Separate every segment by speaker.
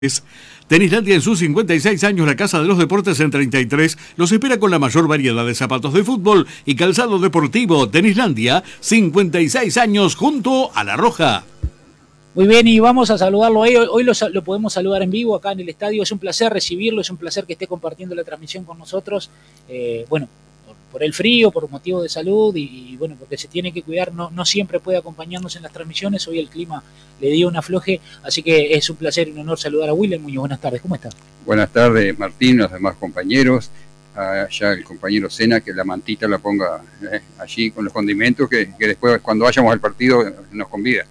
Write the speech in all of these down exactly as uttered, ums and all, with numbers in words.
Speaker 1: Tenislandia en sus cincuenta y seis años, la Casa de los Deportes en treinta y tres, los espera con la mayor variedad de zapatos de fútbol y calzado deportivo. Tenislandia, cincuenta y seis años junto a La Roja.
Speaker 2: Muy bien, y vamos a saludarlo hoy. Hoy lo, lo podemos saludar en vivo acá en el estadio. Es un placer recibirlo, es un placer que esté compartiendo la transmisión con nosotros. Eh, bueno, por, por el frío, por motivo de salud y, y bueno, porque se tiene que cuidar, no, no siempre puede acompañarnos en las transmisiones. Hoy el clima le dio un afloje, así que es un placer y un honor saludar a William Muñoz. Buenas tardes, ¿cómo está?
Speaker 3: Buenas tardes, Martín, los demás compañeros. Allá el compañero Sena, que la mantita la ponga eh, allí con los condimentos, que, que después cuando vayamos al partido nos convida.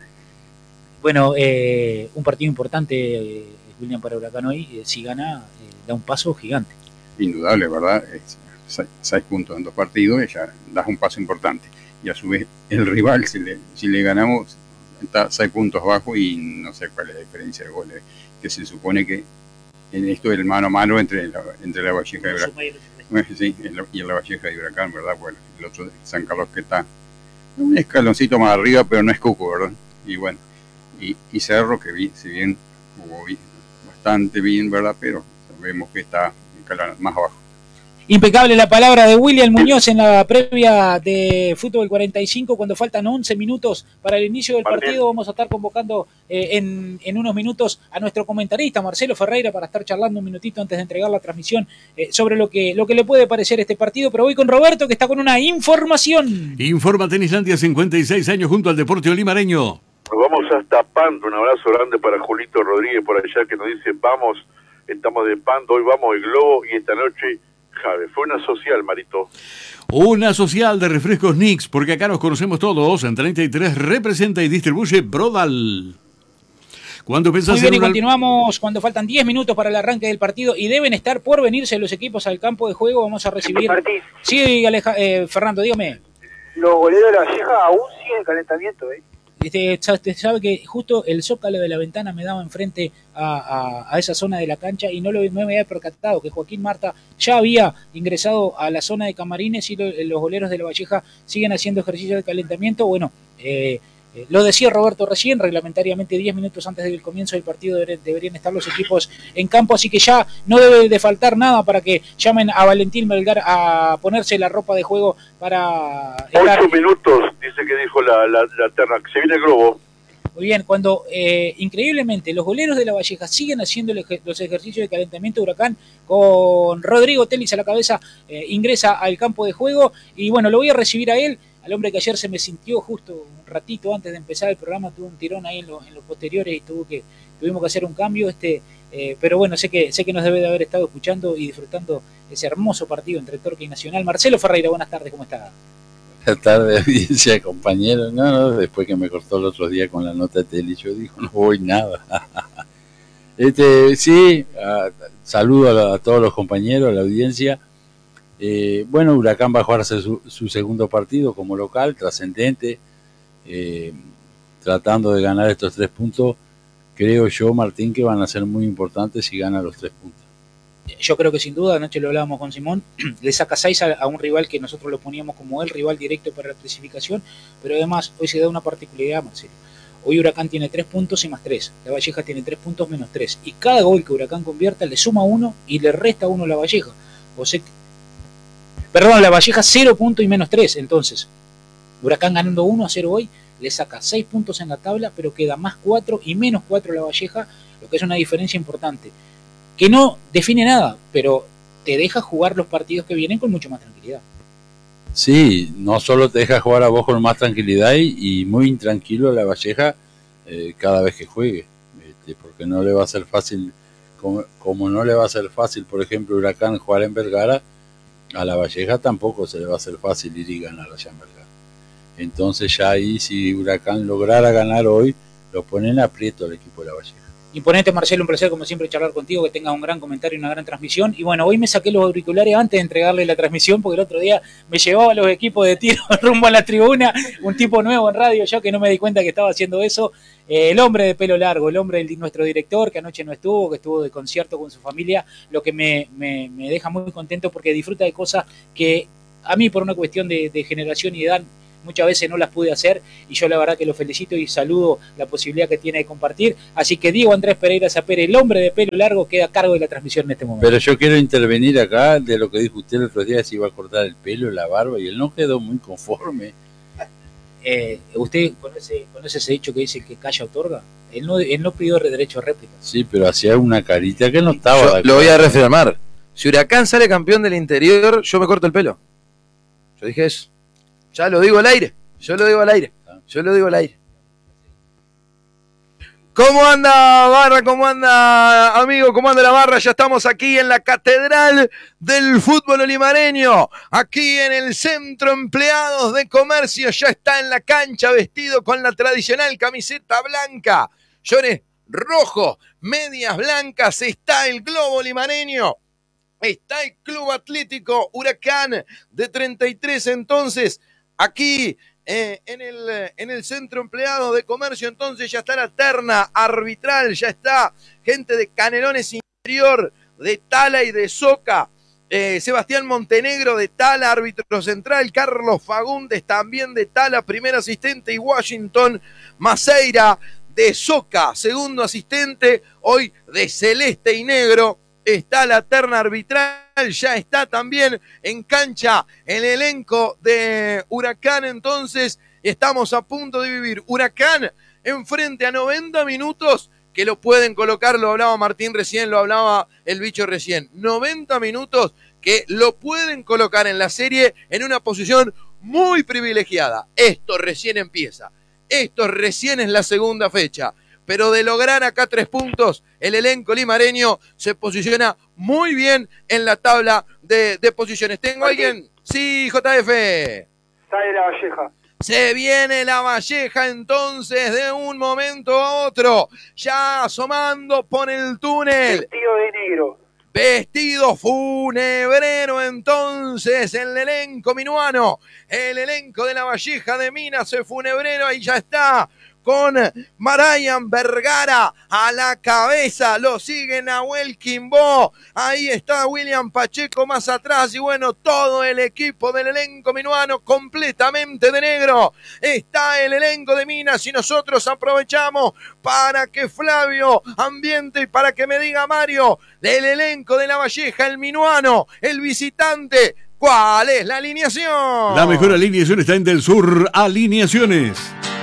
Speaker 3: Bueno, eh, un partido importante, eh, William, para Huracán hoy. Eh, si gana, eh, da un paso gigante. Indudable, ¿verdad? Es, seis, seis puntos en dos partidos, ya das un paso importante. Y a su vez, el rival, si le, si le ganamos, está seis puntos bajo y no sé cuál es la diferencia de goles, que se supone que en esto el mano a mano entre la, entre la Valleja y Huracán. Sí, y la Valleja y Huracán, ¿verdad? Bueno, el otro de San Carlos que está un escaloncito más arriba, pero no es Cuco, ¿verdad? Y bueno. Y, y Cerro, que vi, si bien jugó bien, bastante bien, ¿verdad? Pero vemos que está más abajo. Impecable la palabra de William Muñoz en la previa de Fútbol cuarenta y cinco, cuando faltan once minutos para el inicio del partido. Vamos a estar convocando eh, en, en unos minutos a nuestro comentarista, Marcelo Ferreira, para estar charlando un minutito antes de entregar la transmisión eh, sobre lo que, lo que le puede parecer este partido. Pero voy con Roberto, que está con una información.
Speaker 1: Informa Tenislandia, cincuenta y seis años junto al deporte olimareño.
Speaker 4: Nos vamos hasta Pando, un abrazo grande para Julito Rodríguez por allá, que nos dice, vamos, estamos de Pando, hoy vamos el Globo y esta noche Jave. Fue una social, Marito.
Speaker 1: Una social de refrescos Nix, porque acá nos conocemos todos. En treinta y tres representa y distribuye Brodal. Cuando pensás
Speaker 2: Muy bien, y
Speaker 1: una...
Speaker 2: continuamos cuando faltan diez minutos para el arranque del partido y deben estar por venirse los equipos al campo de juego. Vamos a recibir... Sí, Aleja... eh, Fernando, dígame.
Speaker 5: Los goleros de la Valleja aún siguen calentamiento, ¿eh?
Speaker 2: Usted sabe que justo el zócalo de la ventana me daba enfrente a, a, a esa zona de la cancha y no, lo, no me había percatado que Joaquín Marta ya había ingresado a la zona de camarines y lo, los goleros de la Valleja siguen haciendo ejercicio de calentamiento. Bueno, eh, eh, lo decía Roberto recién, reglamentariamente diez minutos antes del comienzo del partido deber, deberían estar los equipos en campo, así que ya no debe de faltar nada para que llamen a Valentín Melgar a ponerse la ropa de juego para...
Speaker 4: Ocho estar... minutos, dice que dijo la, la, la terna, que se viene el Globo.
Speaker 2: Muy bien, cuando eh, increíblemente los goleros de la Valleja siguen haciendo el, los ejercicios de calentamiento, Huracán con Rodrigo Telis a la cabeza eh, ingresa al campo de juego y bueno, lo voy a recibir a él, al hombre que ayer se me sintió justo un ratito antes de empezar el programa, tuvo un tirón ahí en, lo, en los posteriores y tuvo que, tuvimos que hacer un cambio, este, eh, pero bueno, sé que, sé que nos debe de haber estado escuchando y disfrutando ese hermoso partido entre Torque y Nacional. Marcelo Ferreira, buenas tardes, ¿cómo está?
Speaker 6: Buenas tardes, audiencia, compañero. No, no, después que me cortó el otro día con la nota de tele, yo digo, no voy nada. este, sí, uh, saludo a, a todos los compañeros, a la audiencia. Eh, bueno, Huracán va a jugarse su, su segundo partido como local, trascendente, eh, tratando de ganar estos tres puntos. Creo yo, Martín, que van a ser muy importantes si gana los tres puntos.
Speaker 2: Yo creo que sin duda, anoche lo hablábamos con Simón, le saca seis a, a un rival que nosotros lo poníamos como el rival directo para la clasificación, pero además hoy se da una particularidad, Marcelo. Hoy Huracán tiene tres puntos y más tres, la Valleja tiene tres puntos menos tres, y cada gol que Huracán convierta le suma uno y le resta uno a la Valleja. O sea, perdón, la Valleja cero puntos y menos tres, entonces Huracán ganando uno a cero hoy, le saca seis puntos en la tabla, pero queda más cuatro y menos cuatro la Valleja, lo que es una diferencia importante. Que no define nada, pero te deja jugar los partidos que vienen con mucho más tranquilidad.
Speaker 6: Sí, no solo te deja jugar a vos con más tranquilidad y, y muy intranquilo a la Valleja eh, cada vez que juegue, este, porque no le va a ser fácil, como, como no le va a ser fácil, por ejemplo, Huracán jugar en Vergara, a la Valleja tampoco se le va a hacer fácil ir y ganar allá en Vergara. Entonces ya ahí, si Huracán lograra ganar hoy, lo pone en aprieto al equipo de la Valleja.
Speaker 2: Imponente, Marcelo, un placer como siempre charlar contigo, que tengas un gran comentario y una gran transmisión. Y bueno, hoy me saqué los auriculares antes de entregarle la transmisión, porque el otro día me llevaba a los equipos de tiro rumbo a la tribuna, un tipo nuevo en radio, yo que no me di cuenta que estaba haciendo eso. Eh, el hombre de pelo largo, el hombre de nuestro director, que anoche no estuvo, que estuvo de concierto con su familia, lo que me, me, me deja muy contento porque disfruta de cosas que a mí, por una cuestión de, de generación y edad, muchas veces no las pude hacer y yo la verdad que lo felicito y saludo la posibilidad que tiene de compartir. Así que Diego Andrés Pereira Sapere, el hombre de pelo largo, queda a cargo de la transmisión en este momento.
Speaker 6: Pero yo quiero intervenir acá de lo que dijo usted el otro día, si iba a cortar el pelo, la barba, y él no quedó muy conforme.
Speaker 2: Eh, ¿Usted conoce, conoce ese dicho que dice que calla otorga? Él no, él no pidió derecho a réplica.
Speaker 6: Sí, pero hacía una carita que no estaba.
Speaker 7: Yo lo voy a reafirmar. Si Huracán sale campeón del interior, yo me corto el pelo. Yo dije eso. Ya lo digo al aire. Yo lo digo al aire. Yo lo digo al aire. ¿Cómo anda, Barra? ¿Cómo anda, amigo? ¿Cómo anda la Barra? Ya estamos aquí en la Catedral del Fútbol Olimareño. Aquí en el Centro Empleados de Comercio. Ya está en la cancha vestido con la tradicional camiseta blanca. Llores rojo, medias blancas. Está el Globo Olimareño. Está el Club Atlético Huracán de treinta y tres. Entonces, aquí eh, en, el, en el Centro Empleado de Comercio, entonces ya está la terna arbitral, ya está gente de Canelones Interior, de Tala y de Soca, eh, Sebastián Montenegro de Tala, árbitro central, Carlos Fagundes también de Tala, primer asistente, y Washington Maceira de Soca, segundo asistente, hoy de Celeste y Negro. Está la terna arbitral, ya está también en cancha el elenco de Huracán. Entonces estamos a punto de vivir Huracán enfrente a noventa minutos que lo pueden colocar, lo hablaba Martín recién, lo hablaba el bicho recién, noventa minutos que lo pueden colocar en la serie en una posición muy privilegiada. Esto recién empieza, esto recién es la segunda fecha. Pero de lograr acá tres puntos, el elenco limareño se posiciona muy bien en la tabla de, de posiciones. ¿Tengo alguien? Sí, J F.
Speaker 5: Sale la Valleja.
Speaker 7: Se viene la Valleja entonces de un momento a otro, ya asomando por el túnel.
Speaker 5: Vestido de negro.
Speaker 7: Vestido funebrero entonces el elenco minuano, el elenco de la Valleja de Minas, el funebrero, ahí ya está. Con Brian Vergara a la cabeza, lo sigue Nahuel Quimbó, ahí está William Pacheco más atrás y bueno, todo el equipo del elenco minuano completamente de negro. Está el elenco de Minas y nosotros aprovechamos para que Flavio ambiente y para que me diga Mario, del elenco de la Valleja, el minuano, el visitante, ¿cuál es la alineación?
Speaker 1: La mejor alineación está en Del Sur Alineaciones.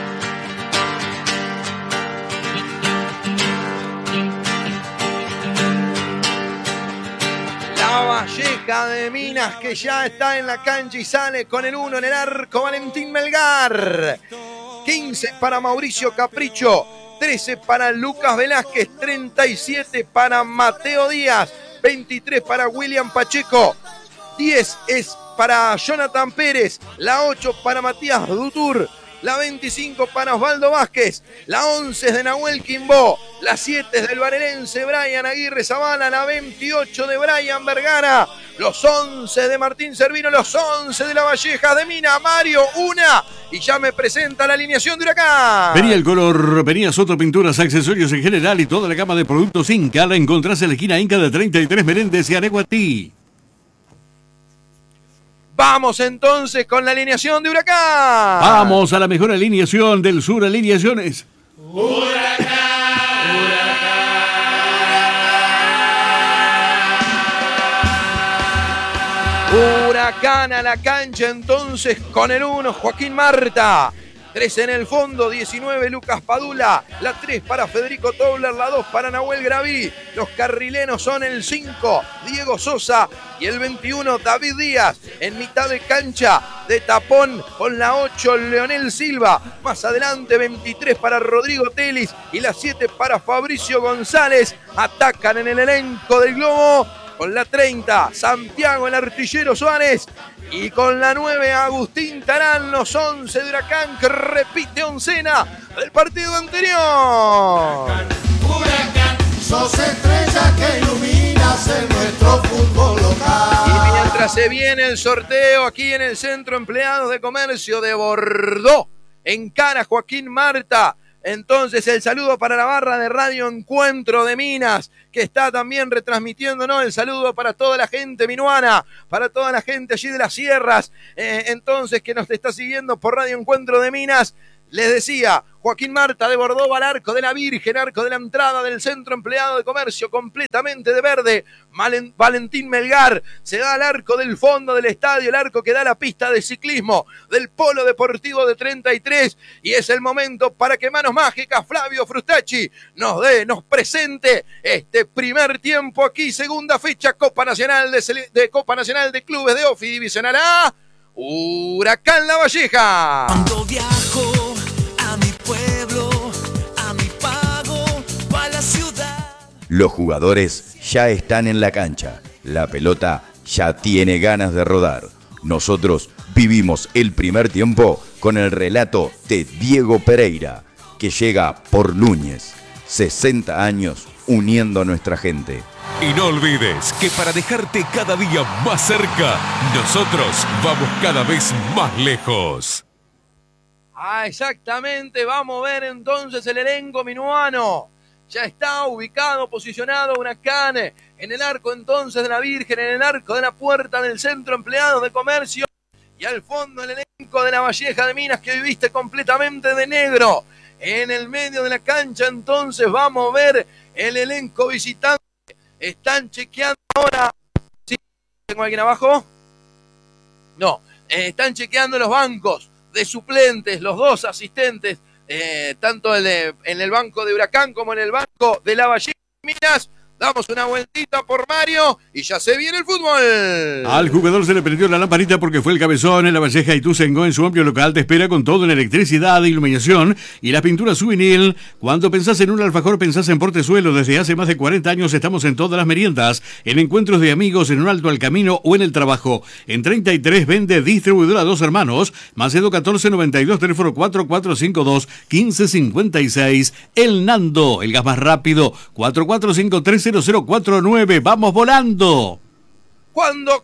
Speaker 7: Valleja de Minas que ya está en la cancha y sale con el uno en el arco, Valentín Melgar. quince para Mauricio Capricho, trece para Lucas Velázquez, treinta y siete para Mateo Díaz, veintitrés para William Pacheco, diez es para Jonathan Pérez, la ocho para Matías Dutur, la veinticinco para Osvaldo Vázquez, la once es de Nahuel Quimbó, la siete es del varerense Brian Aguirre Zavala, la veintiocho de Brian Vergara, los once de Martín Servino, los once de la Valleja de Mina, Mario, una, y ya me presenta la alineación de Huracán.
Speaker 1: Venía el color, venía Soto Pinturas, accesorios en general y toda la gama de productos Inca, la encontrás en la esquina Inca de treinta y tres Meléndez y Areguatí.
Speaker 7: Vamos entonces con la alineación de Huracán.
Speaker 1: Vamos a la mejor alineación del Sur Alineaciones.
Speaker 8: Huracán.
Speaker 7: Huracán. Huracán a la cancha entonces con el uno, Joaquín Marta. tres en el fondo, diecinueve Lucas Padula, la tres para Federico Tobler, la dos para Nahuel Graví, los carrilenos son el cinco, Diego Sosa, y el veintiuno, David Díaz, en mitad de cancha de tapón con la ocho, Leonel Silva, más adelante veintitrés para Rodrigo Telis y la siete para Fabricio González, atacan en el elenco del Globo con la treinta, Santiago el artillero Suárez, y con la nueve, Agustín Tarán, los once de Huracán, que repite oncena del partido anterior.
Speaker 8: Huracán, sos estrella que iluminas en nuestro fútbol local.
Speaker 7: Y mientras se viene el sorteo aquí en el Centro Empleados de Comercio de Bordeaux, encara Joaquín Marta, Entonces el saludo para la barra de Radio Encuentro de Minas, que está también retransmitiéndonos. El saludo para toda la gente minuana, para toda la gente allí de las sierras, eh, entonces que nos está siguiendo por Radio Encuentro de Minas. Les decía, Joaquín Marta de Bordó al arco de la Virgen, arco de la entrada del Centro Empleado de Comercio, completamente de verde. Malen, Valentín Melgar se da al arco del fondo del estadio, el arco que da la pista de ciclismo del Polo Deportivo de treinta y tres. Y es el momento para que Manos Mágicas, Flavio Frustacci, nos dé, nos presente este primer tiempo aquí, segunda fecha, Copa Nacional de, de Copa Nacional de Clubes de Ofi Divisional A, Huracán La Valleja.
Speaker 9: Cuando viajo a mi pueblo, a mi pago, a la ciudad.
Speaker 10: Los jugadores ya están en la cancha. La pelota ya tiene ganas de rodar. Nosotros vivimos el primer tiempo con el relato de Diego Pereira, que llega por Núñez. sesenta años uniendo a nuestra gente.
Speaker 11: Y no olvides que para dejarte cada día más cerca, nosotros vamos cada vez más lejos.
Speaker 7: Ah, exactamente, vamos a ver entonces el elenco minuano. Ya está ubicado, posicionado Huracán en el arco entonces de la Virgen, en el arco de la puerta del Centro Empleado de Comercio. Y al fondo el elenco de La Valleja de Minas, que hoy viste completamente de negro. En el medio de la cancha entonces vamos a ver el elenco visitante. Están chequeando ahora. ¿Sí? ¿Tengo alguien abajo? No, eh, están chequeando los bancos de suplentes, los dos asistentes, eh, tanto en el, en el banco de Huracán como en el banco de La Valleja Minas. Damos una vueltita por Mario y ya se viene el fútbol.
Speaker 1: Al jugador se le prendió la lamparita porque fue el cabezón. En La Valleja Ituzaingó, en su amplio local, te espera con todo en electricidad, iluminación y la pintura Souvenir. Cuando pensás en un alfajor, pensás en Portezuelo. Desde hace más de cuarenta años estamos en todas las meriendas, en encuentros de amigos, en un alto al camino o en el trabajo. En treinta y tres vende distribuidora Dos Hermanos, Macedo catorce noventa y dos, teléfono cuatro cuatro cinco dos, uno cinco cinco seis. El Nando, el gas más rápido, cuatro cuatro cinco tres cero cero cuatro nueve. Vamos volando.
Speaker 7: Cuando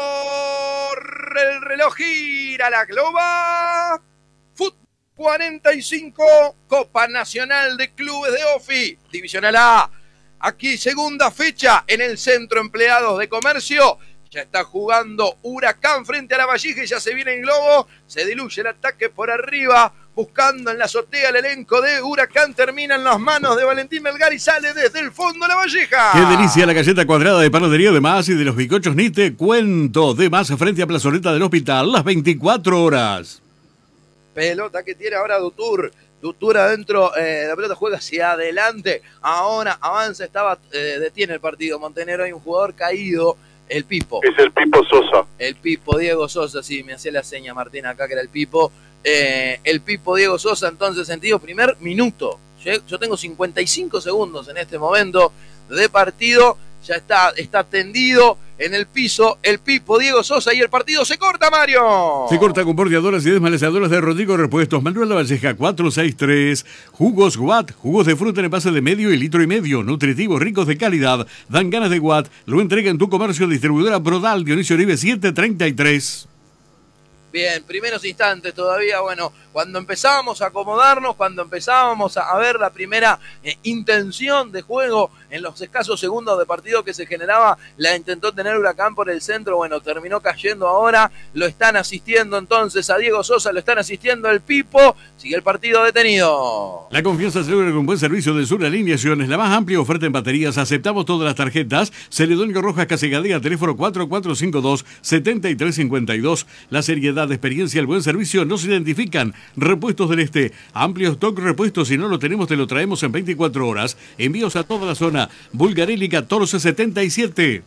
Speaker 7: corre el reloj, gira la globa. Fútbol cuarenta y cinco, Copa Nacional de Clubes de Ofi, Divisional A. Aquí segunda fecha en el Centro Empleados de Comercio. Ya está jugando Huracán frente a La Valleja y ya se viene en globo. Se diluye el ataque por arriba, buscando en la azotea el elenco de Huracán. Termina en las manos de Valentín Melgar y sale desde el fondo La Valleja.
Speaker 1: Qué delicia la galleta cuadrada de panadería de Más y de los bizcochos ni te cuento. De Más frente a Plazoleta del Hospital, las veinticuatro horas.
Speaker 7: Pelota que tiene ahora Dutour. Dutour adentro, eh, la pelota juega hacia adelante. Ahora avanza, estaba eh, detiene el partido Montenegro. Hay un jugador caído. El Pipo.
Speaker 4: Es el Pipo Sosa.
Speaker 7: El Pipo Diego Sosa, sí, me hacía la seña Martín acá que era el Pipo. Eh, el Pipo Diego Sosa, entonces, sentido primer minuto. Yo, yo tengo cincuenta y cinco segundos en este momento de partido. Ya está, está tendido en el piso el Pipo Diego Sosa y el partido se corta, Mario.
Speaker 1: Se corta con bordeadoras y desmalezadoras de Rodrigo Repuestos. Manuel La Valleja cuatro seis tres. Jugos Watt, jugos de fruta en envase de medio y litro y medio. Nutritivos, ricos de calidad. Dan ganas de Watt. Lo entrega en tu comercio. Distribuidora Brodal, Dionisio Oribe siete treinta y tres.
Speaker 7: Bien, primeros instantes todavía, bueno, cuando empezábamos a acomodarnos, cuando empezábamos a ver la primera eh, intención de juego en los escasos segundos de partido que se generaba, la intentó tener Huracán por el centro, bueno, terminó cayendo ahora, lo están asistiendo entonces a Diego Sosa, lo están asistiendo el Pipo, sigue el partido detenido.
Speaker 1: La confianza se logra con buen servicio del Sur Alineaciones, la más amplia oferta en baterías, aceptamos todas las tarjetas. Celedonio Rojas Casegadía, teléfono cuatro cuatro cinco dos, siete tres cinco dos. La seriedad de experiencia, el buen servicio nos identifican. Repuestos del Este, amplio stock repuestos, si no lo tenemos te lo traemos en veinticuatro horas. Envíos a toda la zona. Bulgarelli catorce setenta y siete.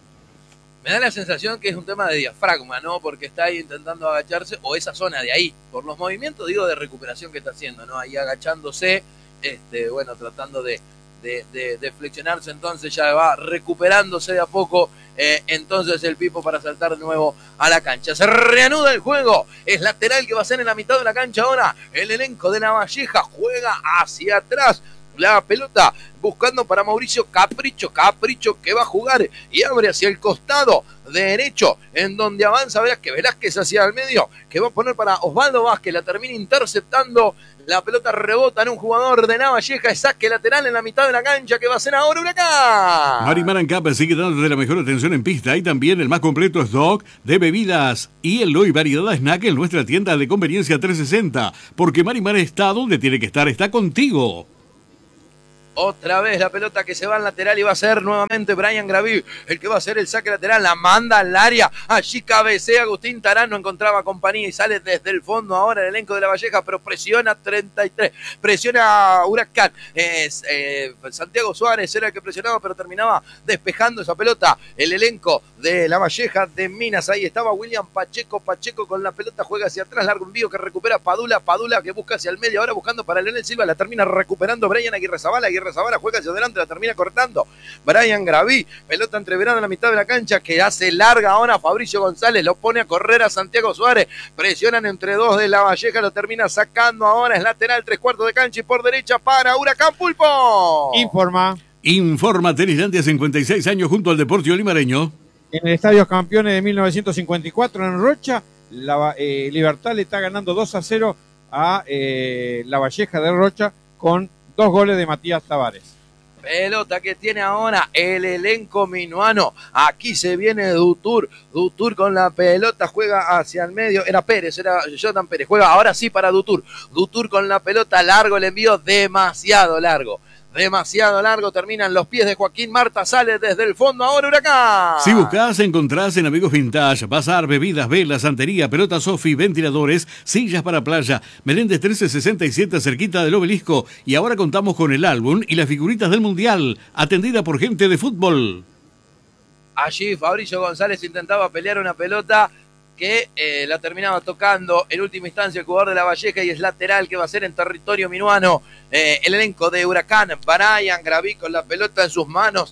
Speaker 7: Me da la sensación que es un tema de diafragma, ¿no? Porque está ahí intentando agacharse, o esa zona de ahí, por los movimientos, digo, de recuperación que está haciendo, ¿no? Ahí agachándose, este, bueno, tratando de, de, de, de flexionarse, entonces ya va recuperándose de a poco, eh, entonces el Pipo para saltar de nuevo a la cancha. Se reanuda el juego, es lateral que va a ser en la mitad de la cancha ahora, el elenco de La Valleja juega hacia atrás, la pelota buscando para Mauricio Capricho, Capricho que va a jugar y abre hacia el costado derecho, en donde avanza Velázquez, Velázquez hacia el medio, que va a poner para Osvaldo Vázquez, la termina interceptando, la pelota rebota en un jugador de Lavalleja, es saque lateral en la mitad de la cancha, que va a ser ahora Huracán.
Speaker 1: Marimar Ancap sigue dándote la mejor atención en pista y también el más completo stock de bebidas, hielo y variedad de snack en nuestra tienda de conveniencia trescientos sesenta, porque Marimar está donde tiene que estar, está contigo.
Speaker 7: Otra vez la pelota que se va al lateral y va a ser nuevamente Brian Graví el que va a hacer el saque lateral, la manda al área, allí cabecea Agustín Tarán, no encontraba compañía y sale desde el fondo ahora el elenco de Lavalleja, pero presiona treinta y tres, presiona Huracán, es, eh, Santiago Suárez era el que presionaba pero terminaba despejando esa pelota, el elenco de Lavalleja de Minas, ahí estaba William Pacheco, Pacheco con la pelota juega hacia atrás, largo envío que recupera Padula, Padula que busca hacia el medio, ahora buscando para Leonel Silva, la termina recuperando Brian Aguirre Zabala, Aguirre Zabala juega hacia adelante, la termina cortando Brian Graví, pelota entreverada en la mitad de la cancha que hace larga ahora Fabricio González, lo pone a correr a Santiago Suárez, presionan entre dos de Lavalleja, lo termina sacando ahora, es lateral, tres cuartos de cancha y por derecha para Huracán Pulpo.
Speaker 12: Informa.
Speaker 1: Informa Tenislandia, cincuenta y seis años junto al Deportivo Limareño.
Speaker 12: En el Estadio Campeones de mil novecientos cincuenta y cuatro en Rocha, la, eh, Libertad le está ganando dos a cero a eh, Lavalleja de Rocha con dos goles de Matías Tavares.
Speaker 7: Pelota que tiene ahora el elenco minuano. Aquí se viene Dutur. Dutur con la pelota juega hacia el medio. Era Pérez, era Jonathan Pérez. Juega ahora sí para Dutur. Dutur con la pelota largo, el envío demasiado largo. Demasiado largo, terminan los pies de Joaquín Marta, sale desde el fondo ahora Huracán.
Speaker 1: Si buscas, encontrás en Amigos Vintage, bazar, bebidas, velas, santería, pelotas Sofi, ventiladores, sillas para playa, Meléndez trece sesenta y siete cerquita del Obelisco, y ahora contamos con el álbum y las figuritas del Mundial, atendida por gente de fútbol.
Speaker 7: Allí Fabricio González intentaba pelear una pelota que eh, la terminaba tocando en última instancia el jugador de Lavalleja y es lateral que va a ser en territorio minuano. Eh, el elenco de Huracán, Brian Graví con la pelota en sus manos.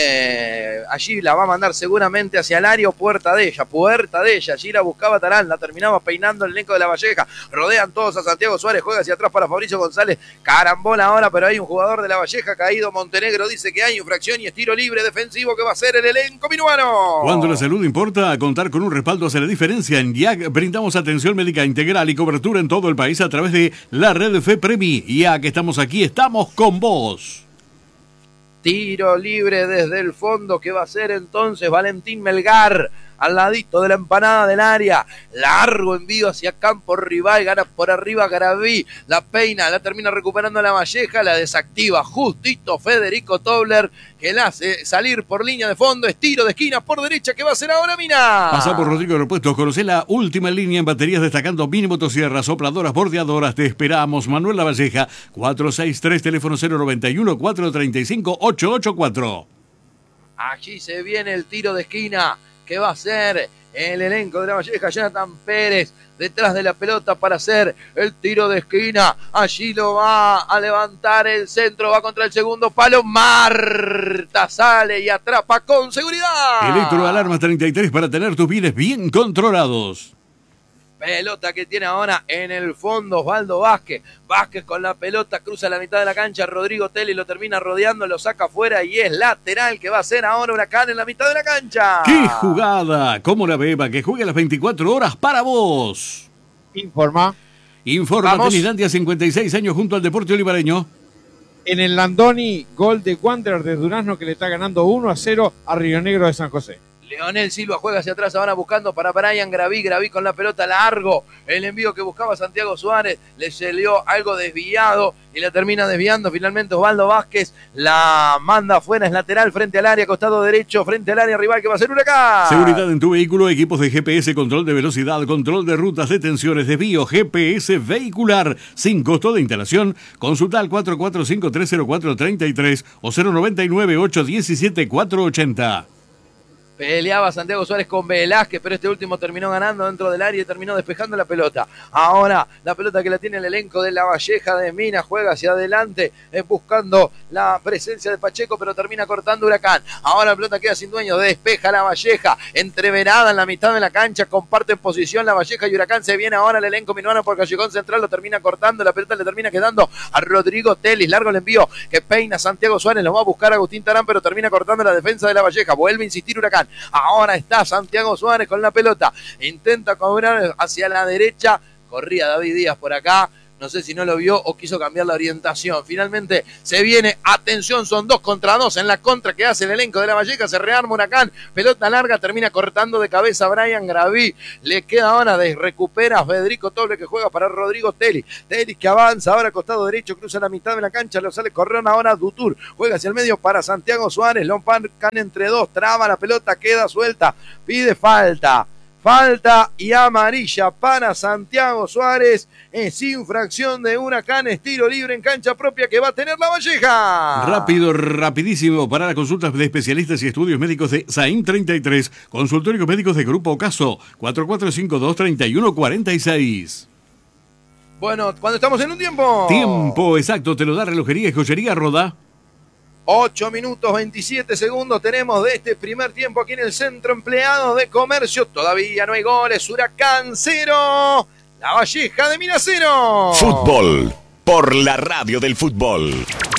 Speaker 7: Eh, allí la va a mandar seguramente hacia el área o puerta de ella, puerta de ella, allí la buscaba Tarán, la terminaba peinando el elenco de Lavalleja, rodean todos a Santiago Suárez, juega hacia atrás para Fabricio González, carambola ahora, pero hay un jugador de Lavalleja caído, Montenegro dice que hay infracción y es tiro libre defensivo que va a ser el elenco minuano.
Speaker 1: Cuando la salud importa, contar con un respaldo hace la diferencia. En I A C brindamos atención médica integral y cobertura en todo el país a través de la red FEPREMI. Ya que estamos aquí, estamos con vos.
Speaker 7: Tiro libre desde el fondo que va a ser entonces Valentín Melgar, al ladito de la empanada del área, largo envío hacia campo rival, gana por arriba Graví, la peina, la termina recuperando Lavalleja, la desactiva justito Federico Tobler, que la hace salir por línea de fondo, es tiro de esquina por derecha que va a ser ahora Mina.
Speaker 1: Pasa por Rodrigo Repuestos, conocé la última línea en baterías destacando mini motosierras, sopladoras, bordeadoras, te esperamos, Manuel Lavalleja, cuatro seis tres, teléfono cero noventa y uno, cuatro treinta y cinco, ocho ocho cuatro.
Speaker 7: Allí se viene el tiro de esquina, que va a ser el elenco de Lavalleja, Jonathan Pérez, detrás de la pelota para hacer el tiro de esquina, allí lo va a levantar el centro, va contra el segundo palo, Marta sale y atrapa con seguridad.
Speaker 1: Electroalarmas treinta y tres para tener tus bienes bien controlados.
Speaker 7: Pelota que tiene ahora en el fondo Osvaldo Vázquez. Vázquez con la pelota, cruza la mitad de la cancha. Rodrigo Teli lo termina rodeando, lo saca afuera y es lateral que va a ser ahora Huracán en la mitad de la cancha.
Speaker 1: ¡Qué jugada! ¿Cómo la beba? Que juegue las veinticuatro horas para vos.
Speaker 12: Informa.
Speaker 1: Informa Tenislandia, cincuenta y seis años junto al Deportivo Limareño.
Speaker 12: En el Landoni, gol de Wanderer de Durazno que le está ganando uno a cero a Río Negro de San José.
Speaker 7: Leonel Silva juega hacia atrás ahora buscando para Brian Graví, Graví con la pelota largo, el envío que buscaba Santiago Suárez, le salió algo desviado y la termina desviando finalmente Osvaldo Vázquez, la manda afuera, es lateral frente al área, costado derecho, frente al área rival que va a ser Huracán.
Speaker 1: Seguridad en tu vehículo, equipos de G P S, control de velocidad, control de rutas, detenciones, desvío, G P S vehicular, sin costo de instalación. Consulta al cuatro cuatro cinco, tres cero cuatro, tres tres o cero nueve nueve, ocho uno siete, cuatro ocho cero.
Speaker 7: Peleaba Santiago Suárez con Velázquez, pero este último terminó ganando dentro del área y terminó despejando la pelota. Ahora la pelota que la tiene el elenco de La Valleja de Minas, juega hacia adelante eh, buscando la presencia de Pacheco, pero termina cortando Huracán. Ahora la pelota queda sin dueño, despeja La Valleja, entreverada en la mitad de la cancha, comparte posición La Valleja y Huracán. Se viene ahora el elenco minuano por Callejón Central, lo termina cortando, la pelota le termina quedando a Rodrigo Telis. Largo el envío que peina Santiago Suárez, lo va a buscar Agustín Tarán, pero termina cortando la defensa de La Valleja. Vuelve a insistir Huracán. Ahora está Santiago Suárez con la pelota. Intenta cobrar hacia la derecha. Corría David Díaz por acá. No sé si no lo vio o quiso cambiar la orientación. Finalmente se viene. Atención, son dos contra dos en la contra que hace el elenco de La Valleja. Se rearma Huracán. Pelota larga. Termina cortando de cabeza Brian Graví. Le queda ahora de recupera Federico Toble que juega para Rodrigo Telis. Telis que avanza ahora costado derecho. Cruza la mitad de la cancha. Lo sale Correón ahora Dutur. Juega hacia el medio para Santiago Suárez. Lo marcan entre dos. Traba la pelota. Queda suelta. Pide falta. Falta y amarilla para Santiago Suárez. Es infracción de Huracán, estilo libre en cancha propia que va a tener La Valleja.
Speaker 1: Rápido, rapidísimo para las consultas de especialistas y estudios médicos de Saim treinta y tres, consultorios médicos de Grupo Caso, cuatro cuatro cinco dos, tres uno cuatro seis.
Speaker 7: Bueno, cuando estamos en un tiempo.
Speaker 1: Tiempo exacto, te lo da Relojería y Joyería Roda.
Speaker 7: ocho minutos veintisiete segundos tenemos de este primer tiempo aquí en el Centro Empleados de Comercio. Todavía no hay goles. Huracán cero. La Valleja de Minas cero.
Speaker 11: Fútbol por la radio del fútbol.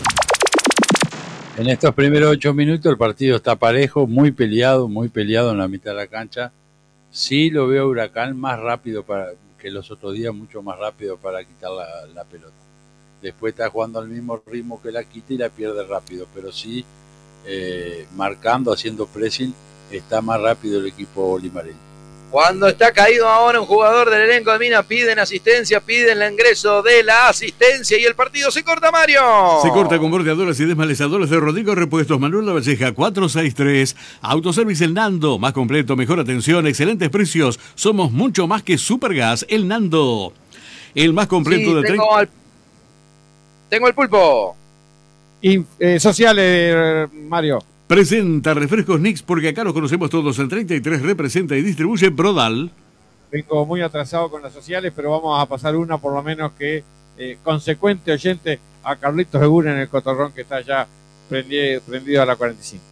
Speaker 6: En estos primeros ocho minutos el partido está parejo, muy peleado, muy peleado en la mitad de la cancha. Sí lo veo Huracán más rápido para, que los otros días, mucho más rápido para quitar la, la pelota. Después está jugando al mismo ritmo que la quita y la pierde rápido, pero sí eh, marcando, haciendo pressing, está más rápido el equipo limareño.
Speaker 7: Cuando está caído ahora un jugador del elenco de Minas, piden asistencia, piden el ingreso de la asistencia y el partido se corta, Mario.
Speaker 1: Se corta con bordeadoras y desmalezadoras de Rodrigo Repuestos Manuel La Valleja cuatro seis tres. Autoservice El Nando, más completo, mejor atención, excelentes precios. Somos mucho más que Supergas El Nando. El más completo
Speaker 7: sí,
Speaker 1: de
Speaker 7: tengo, al... tengo el pulpo.
Speaker 12: Y, eh, sociales, Mario.
Speaker 1: Presenta Refrescos Nix, porque acá los conocemos todos. El treinta y tres representa y distribuye Brodal.
Speaker 12: Vengo muy atrasado con las sociales, pero vamos a pasar una por lo menos que eh, consecuente oyente a Carlitos Segura en el Cotorrón, que está ya prendido, prendido a la cuarenta y cinco.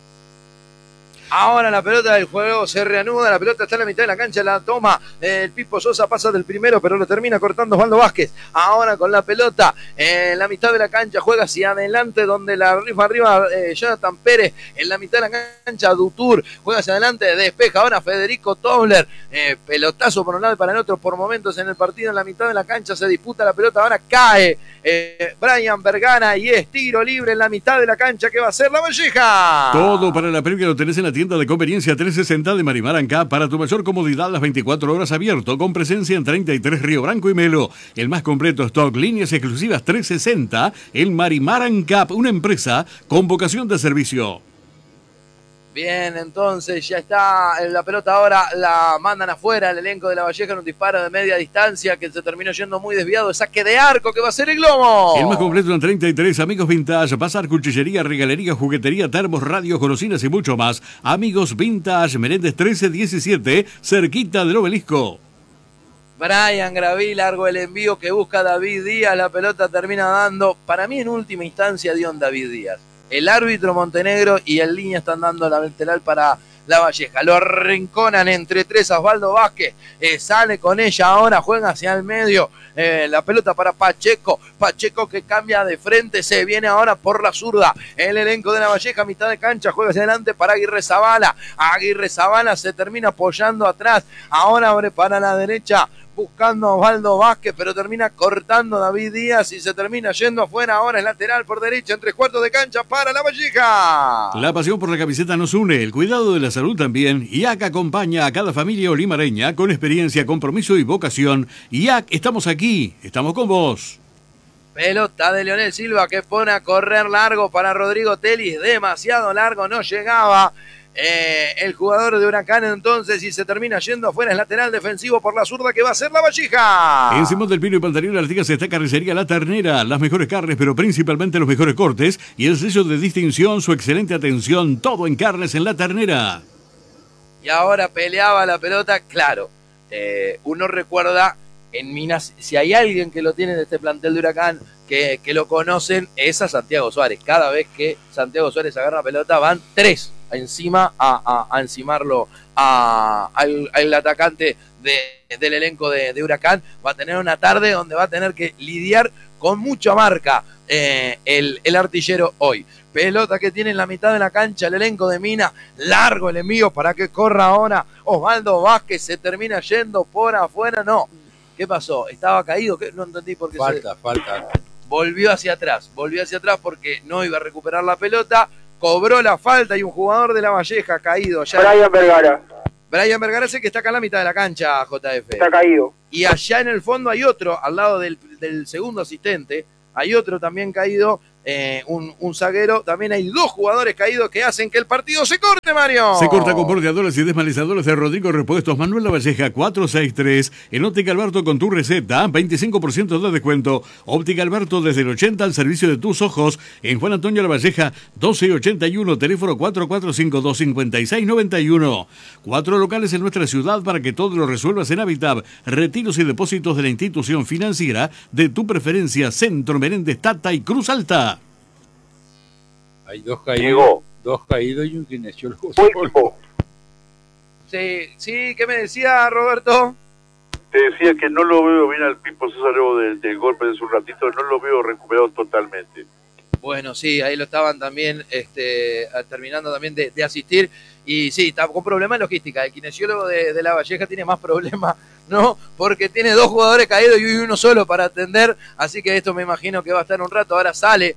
Speaker 7: Ahora la pelota del juego se reanuda, la pelota está en la mitad de la cancha, la toma el Pipo Sosa, pasa del primero, pero lo termina cortando Osvaldo Vázquez. Ahora con la pelota en la mitad de la cancha, juega hacia adelante, donde la rifa arriba eh, Jonathan Pérez, en la mitad de la cancha Dutur, juega hacia adelante, despeja ahora Federico Tobler, eh, pelotazo por un lado y para el otro por momentos en el partido, en la mitad de la cancha se disputa la pelota, ahora cae eh, Brian Vergara y es tiro libre en la mitad de la cancha que va a ser La Valleja.
Speaker 1: Todo para la previa lo tenés en la tienda de conveniencia trescientos sesenta de Marimar Ancá, para tu mayor comodidad las veinticuatro horas abierto, con presencia en treinta y tres Río Branco y Melo. El más completo stock, líneas exclusivas trescientos sesenta, el Marimar Ancá, una empresa con vocación de servicio.
Speaker 7: Bien, entonces ya está la pelota, ahora la mandan afuera el elenco de La Valleja en un disparo de media distancia que se terminó yendo muy desviado, saque de arco que va a ser el globo.
Speaker 1: El más completo en treinta y tres, Amigos Vintage, Bazar, Cuchillería, Regalería, Juguetería, Termos, Radios, Golosinas y mucho más. Amigos Vintage, Menéndez trece diecisiete, cerquita del Obelisco.
Speaker 7: Brian Graví, largo el envío que busca David Díaz, la pelota termina dando, para mí en última instancia dio en David Díaz. El árbitro Montenegro y el línea están dando la lateral para La Valleja. Lo arrinconan entre tres a Osvaldo Vázquez. Eh, sale con ella ahora, juega hacia el medio. Eh, la pelota para Pacheco. Pacheco que cambia de frente. Se viene ahora por la zurda. El elenco de La Valleja, mitad de cancha. Juega hacia adelante para Aguirre Zavala. Aguirre Zavala se termina apoyando atrás. Ahora abre para la derecha, buscando a Osvaldo Vázquez, pero termina cortando David Díaz y se termina yendo afuera. Ahora es lateral por derecha, en tres cuartos de cancha para La Valleja.
Speaker 1: La pasión por la camiseta nos une, el cuidado de la salud también. I A C acompaña a cada familia olimareña con experiencia, compromiso y vocación. I A C, estamos aquí, estamos con vos.
Speaker 7: Pelota de Leonel Silva que pone a correr largo para Rodrigo Telis, demasiado largo, no llegaba. Eh, el jugador de Huracán entonces y se termina yendo afuera, es lateral defensivo por la zurda que va a ser La Valleja.
Speaker 1: En Simón del Pino y Pantalón Artigas está Carnicería La Ternera, las mejores carnes pero principalmente los mejores cortes y el sello de distinción, su excelente atención, todo en carnes en La Ternera.
Speaker 7: y ahora peleaba la pelota. Claro, eh, uno recuerda en Minas, si hay alguien que lo tiene de este plantel de Huracán, que, que lo conocen, es a Santiago Suárez. Cada vez que Santiago Suárez agarra la pelota, van tres encima a, a, a encimarlo a, al, al atacante de, del elenco de, de Huracán. Va a tener una tarde donde va a tener que lidiar con mucha marca eh, el, el artillero hoy. Pelota que tiene en la mitad de la cancha el elenco de Mina. Largo el envío para que corra ahora Osvaldo Vázquez. Se termina yendo por afuera. No. ¿Qué pasó? ¿Estaba caído? ¿Qué? No entendí por qué.
Speaker 6: Falta,
Speaker 7: se...
Speaker 6: falta.
Speaker 7: Volvió hacia atrás. Volvió hacia atrás porque no iba a recuperar la pelota. Cobró la falta y un jugador de La Valleja caído. Allá...
Speaker 5: Brian Vergara.
Speaker 7: Brian Vergara es el que está acá en la mitad de la cancha, J F.
Speaker 5: Está caído.
Speaker 7: Y allá en el fondo hay otro, al lado del, del segundo asistente, hay otro también caído, eh, un, un zaguero. También hay dos jugadores caídos que hacen que el partido se corte, Mario.
Speaker 1: Se corta con bordeadores y desmalizadores de Rodrigo Repuestos. Manuel Lavalleja cuatro seis tres. En Óptica Alberto con tu receta, veinticinco por ciento de descuento. Óptica Alberto desde el ochenta al servicio de tus ojos. En Juan Antonio Lavalleja doce ochenta y uno, teléfono cuatro cuatro cinco dos, cinco seis nueve uno. Cuatro locales en nuestra ciudad para que todo lo resuelvas en Habitab. Retiros y depósitos de la institución financiera de tu preferencia. Centro Menéndez, Tata y Cruz Alta.
Speaker 6: Hay dos caídos,
Speaker 4: Llegó.
Speaker 6: dos caídos y un kinesiólogo.
Speaker 7: Sí, sí, ¿qué me decía Roberto?
Speaker 4: Te decía que no lo veo bien al Pipo Sosa luego del, del golpe de su ratito, no lo veo recuperado totalmente.
Speaker 7: Bueno, sí, ahí lo estaban también este, terminando también de, de asistir. Y sí, está con problemas en logística. El kinesiólogo de, de La Valleja tiene más problemas, ¿no? Porque tiene dos jugadores caídos y uno solo para atender. Así que esto me imagino que va a estar un rato. Ahora sale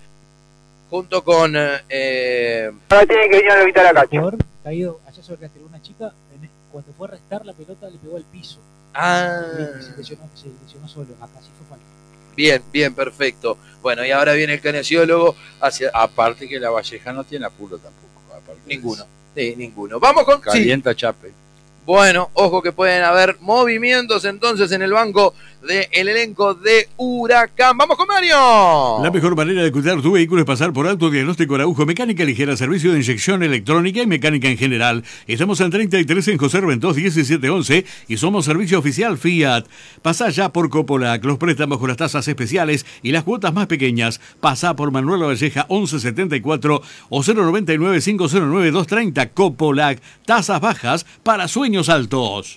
Speaker 7: junto con... Eh...
Speaker 5: Ahora tiene que venir a evitar la cancha.
Speaker 2: Jugador caído allá sobre la una chica, en, cuando fue a restar la pelota le pegó al piso.
Speaker 7: Ah.
Speaker 2: Se lesionó, se lesionó solo, acá sí fue falta.
Speaker 7: Bien, bien, perfecto. Bueno, y ahora viene el kinesiólogo hacia...
Speaker 6: Aparte que La Valleja no tiene apuro tampoco. Aparte
Speaker 7: ninguno, sí, ninguno. Vamos con...
Speaker 6: Calienta
Speaker 7: sí.
Speaker 6: Chape.
Speaker 7: Bueno, ojo que pueden haber movimientos entonces en el banco del elenco de Huracán. ¡Vamos con Mario!
Speaker 1: La mejor manera de cuidar tu vehículo es pasar por Auto Diagnóstico Araujo, mecánica ligera, servicio de inyección electrónica y mecánica en general. Estamos en treinta y tres en José Reventós diecisiete once y somos servicio oficial Fiat. Pasá ya por Copolac, los préstamos con las tasas especiales y las cuotas más pequeñas. Pasá por Manuel Lavalleja once setenta y cuatro o cero noventa y nueve, cinco cero nueve, dos treinta. Copolac, tasas bajas para sueños altos.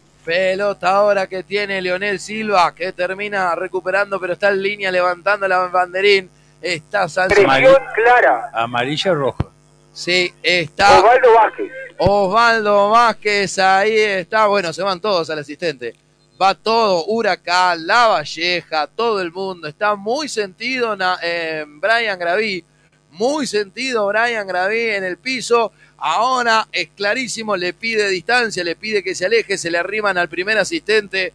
Speaker 7: Pelota ahora que tiene Leonel Silva, que termina recuperando, pero está en línea levantando la banderín. Está Sánchez.
Speaker 5: Presión clara.
Speaker 6: Amarilla o roja.
Speaker 7: Sí, está.
Speaker 5: Osvaldo Vázquez.
Speaker 7: Osvaldo Vázquez, ahí está. Bueno, se van todos al asistente. Va todo, Huracán, La Valleja, todo el mundo. Está muy sentido eh, Brian Graví. Muy sentido Brian Graví en el piso. Ahora es clarísimo, le pide distancia, le pide que se aleje, se le arriman al primer asistente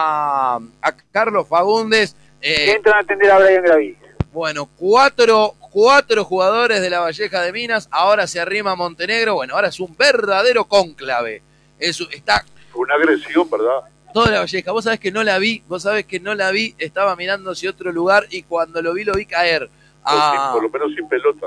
Speaker 7: a, a Carlos Fagundes.
Speaker 5: Eh, entran a atender a Brian Graví.
Speaker 7: Bueno, cuatro, cuatro jugadores de La Valleja de Minas, ahora se arrima Montenegro. Bueno, ahora es un verdadero cónclave. Es, está...
Speaker 4: Fue una agresión, ¿verdad?
Speaker 7: Toda La Valleja, vos sabés que no la vi, vos sabés que no la vi, estaba mirando hacia otro lugar y cuando lo vi, lo vi caer.
Speaker 4: A... Por lo menos sin pelota.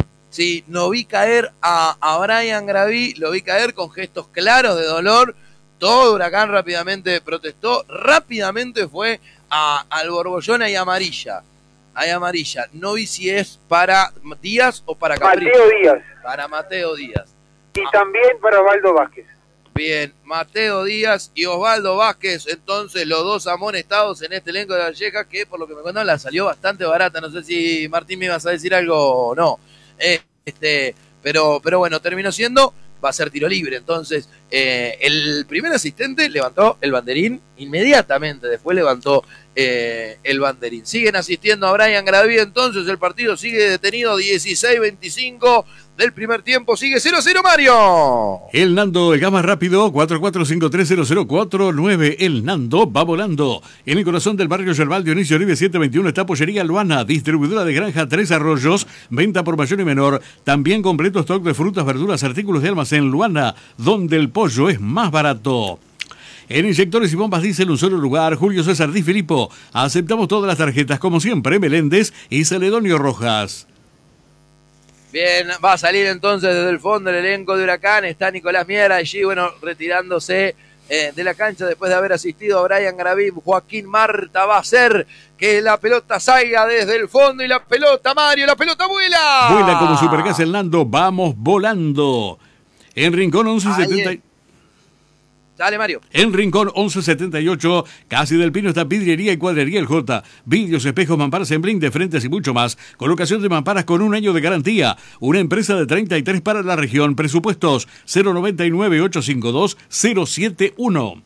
Speaker 7: Sí, no vi caer a, a Brian Graví, lo vi caer con gestos claros de dolor. Todo Huracán rápidamente protestó, rápidamente fue a, al Borbollona y Amarilla. Hay Amarilla. No vi si es para Díaz o para Capricho.
Speaker 5: Mateo Díaz.
Speaker 7: Para Mateo Díaz.
Speaker 5: Y ah. también para Osvaldo Vázquez.
Speaker 7: Bien, Mateo Díaz y Osvaldo Vázquez, entonces los dos amonestados en este elenco de La Valleja, que por lo que me cuentan la salió bastante barata. No sé si Martín me ibas a decir algo o no. Eh, este, pero, pero bueno, terminó siendo, va a ser tiro libre. Entonces, eh, el primer asistente levantó el banderín inmediatamente, después levantó eh, el banderín. Siguen asistiendo a Brian Graví, entonces el partido sigue detenido, dieciséis veinticinco del primer tiempo, sigue cero a cero Mario.
Speaker 1: El Nando, el gas más rápido, cuatro cuatro cinco tres cero cero cuatro nueve. El Nando va volando. En el corazón del barrio Yerbal, Dionisio Oribe setecientos veintiuno está Pollería Luana, distribuidora de granja Tres Arroyos, venta por mayor y menor. También completo stock de frutas, verduras, artículos de almacén. Luana, donde el pollo es más barato. En Inyectores y Bombas Diesel, un solo lugar, Julio César Di Filippo. Aceptamos todas las tarjetas, como siempre, Meléndez y Celedonio Rojas.
Speaker 7: Bien, va a salir entonces desde el fondo el elenco de Huracán. Está Nicolás Miera allí, bueno, retirándose eh, de la cancha después de haber asistido a Brian Garaví. Joaquín Marta va a hacer que la pelota salga desde el fondo y la pelota, Mario, la pelota vuela.
Speaker 1: Vuela como Supergas el Nando, vamos volando. En Rincón once setenta.
Speaker 7: Dale, Mario.
Speaker 1: En Rincón once setenta y ocho, Casi del Pino, está Vidriería y Cuadrería El J. Vidrios, espejos, mamparas en blink de frentes y mucho más. Colocación de mamparas con un año de garantía. Una empresa de treinta y tres para la región. Presupuestos cero noventa y nueve, ochocientos cincuenta y dos, cero setenta y uno.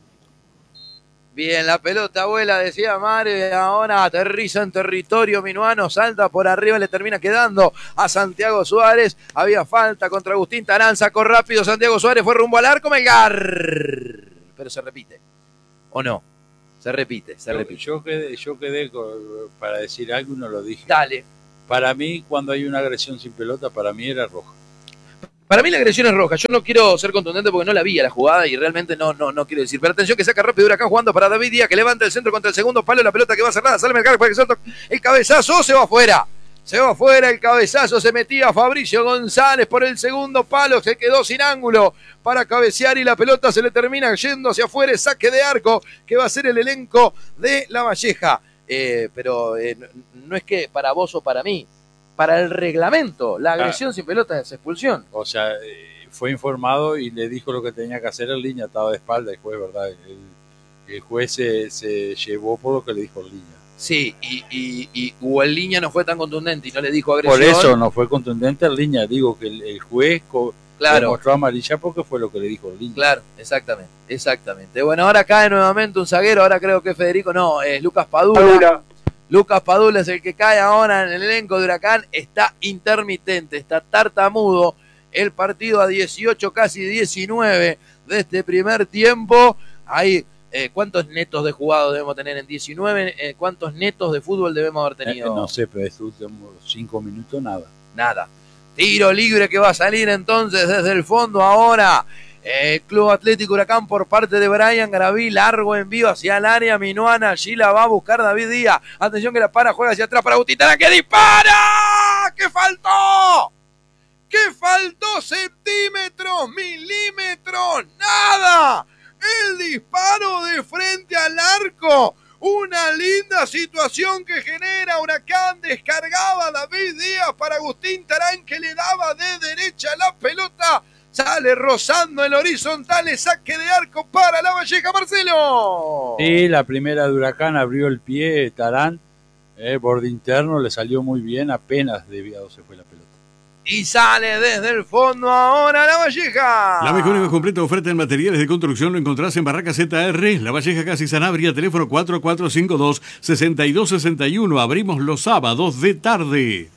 Speaker 7: Bien, la pelota vuela, decía Mario, y ahora aterriza en territorio minuano, salta por arriba, le termina quedando a Santiago Suárez. Había falta contra Agustín Tarán, sacó rápido Santiago Suárez, fue rumbo al arco, Melgar. Pero se repite, ¿o no? Se repite, se
Speaker 6: yo,
Speaker 7: repite.
Speaker 6: Yo quedé, yo quedé con, para decir algo y no lo dije.
Speaker 7: Dale.
Speaker 6: Para mí, cuando hay una agresión sin pelota, para mí era roja.
Speaker 7: Para mí la agresión es roja. Yo no quiero ser contundente porque no la vi a la jugada y realmente no, no, no quiero decir. Pero atención que saca rápido Huracán jugando para David Díaz, que levanta el centro contra el segundo palo, la pelota que va cerrada, sale Melgar para que salta el cabezazo, se va afuera. Se va afuera el cabezazo, se metía Fabricio González por el segundo palo, se quedó sin ángulo para cabecear y la pelota se le termina yendo hacia afuera, saque de arco que va a ser el elenco de La Valleja. Eh, pero eh, no, no es que para vos o para mí, para el reglamento, la agresión ah. sin pelota es expulsión.
Speaker 6: O sea, eh, fue informado y le dijo lo que tenía que hacer en línea, estaba de espalda el juez, ¿verdad? El, el juez se, se llevó por lo que le dijo en línea.
Speaker 7: Sí, y, y, y o en línea no fue tan contundente y no le dijo agresión.
Speaker 6: Por eso no fue contundente en línea, digo que el, el juez co
Speaker 7: claro.
Speaker 6: mostró amarilla porque fue lo que le dijo en línea.
Speaker 7: Claro, exactamente, exactamente. Bueno, ahora cae nuevamente un zaguero, ahora creo que Federico, no, es Lucas Padula. Padula. Lucas Padula es el que cae ahora en el elenco de Huracán, está intermitente, está tartamudo. El partido a dieciocho, casi diecinueve de este primer tiempo. Hay... Eh, ¿Cuántos netos de jugado debemos tener en diecinueve? Eh, ¿Cuántos netos de fútbol debemos haber tenido?
Speaker 6: Eh, no sé, pero estos últimos cinco minutos nada.
Speaker 7: Nada. Tiro libre que va a salir entonces desde el fondo ahora. El eh, Club Atlético Huracán por parte de Brian Garaví. Largo envío hacia el área minuana. Allí la va a buscar David Díaz. Atención que la para, juega hacia atrás para Agustín Tarán, que dispara. ¿Qué faltó? ¿Qué faltó? Centímetros, milímetros, nada. El disparo de frente al arco. Una linda situación que genera Huracán. Descargaba David Díaz para Agustín Tarán, que le daba de derecha la pelota. Sale rozando el horizontal. Saque de arco para La Valleja, Marcelo.
Speaker 6: Sí, la primera de Huracán abrió el pie Tarán. Eh, borde interno, le salió muy bien. Apenas desviado se fue la pelota.
Speaker 7: Y sale desde el fondo ahora La Valleja.
Speaker 1: La mejor y más completa oferta en materiales de construcción lo encontrás en Barraca Z R, La Valleja, Casi Sanabria, teléfono cuatro cuatro cinco dos, seis dos seis uno. Abrimos los sábados de tarde.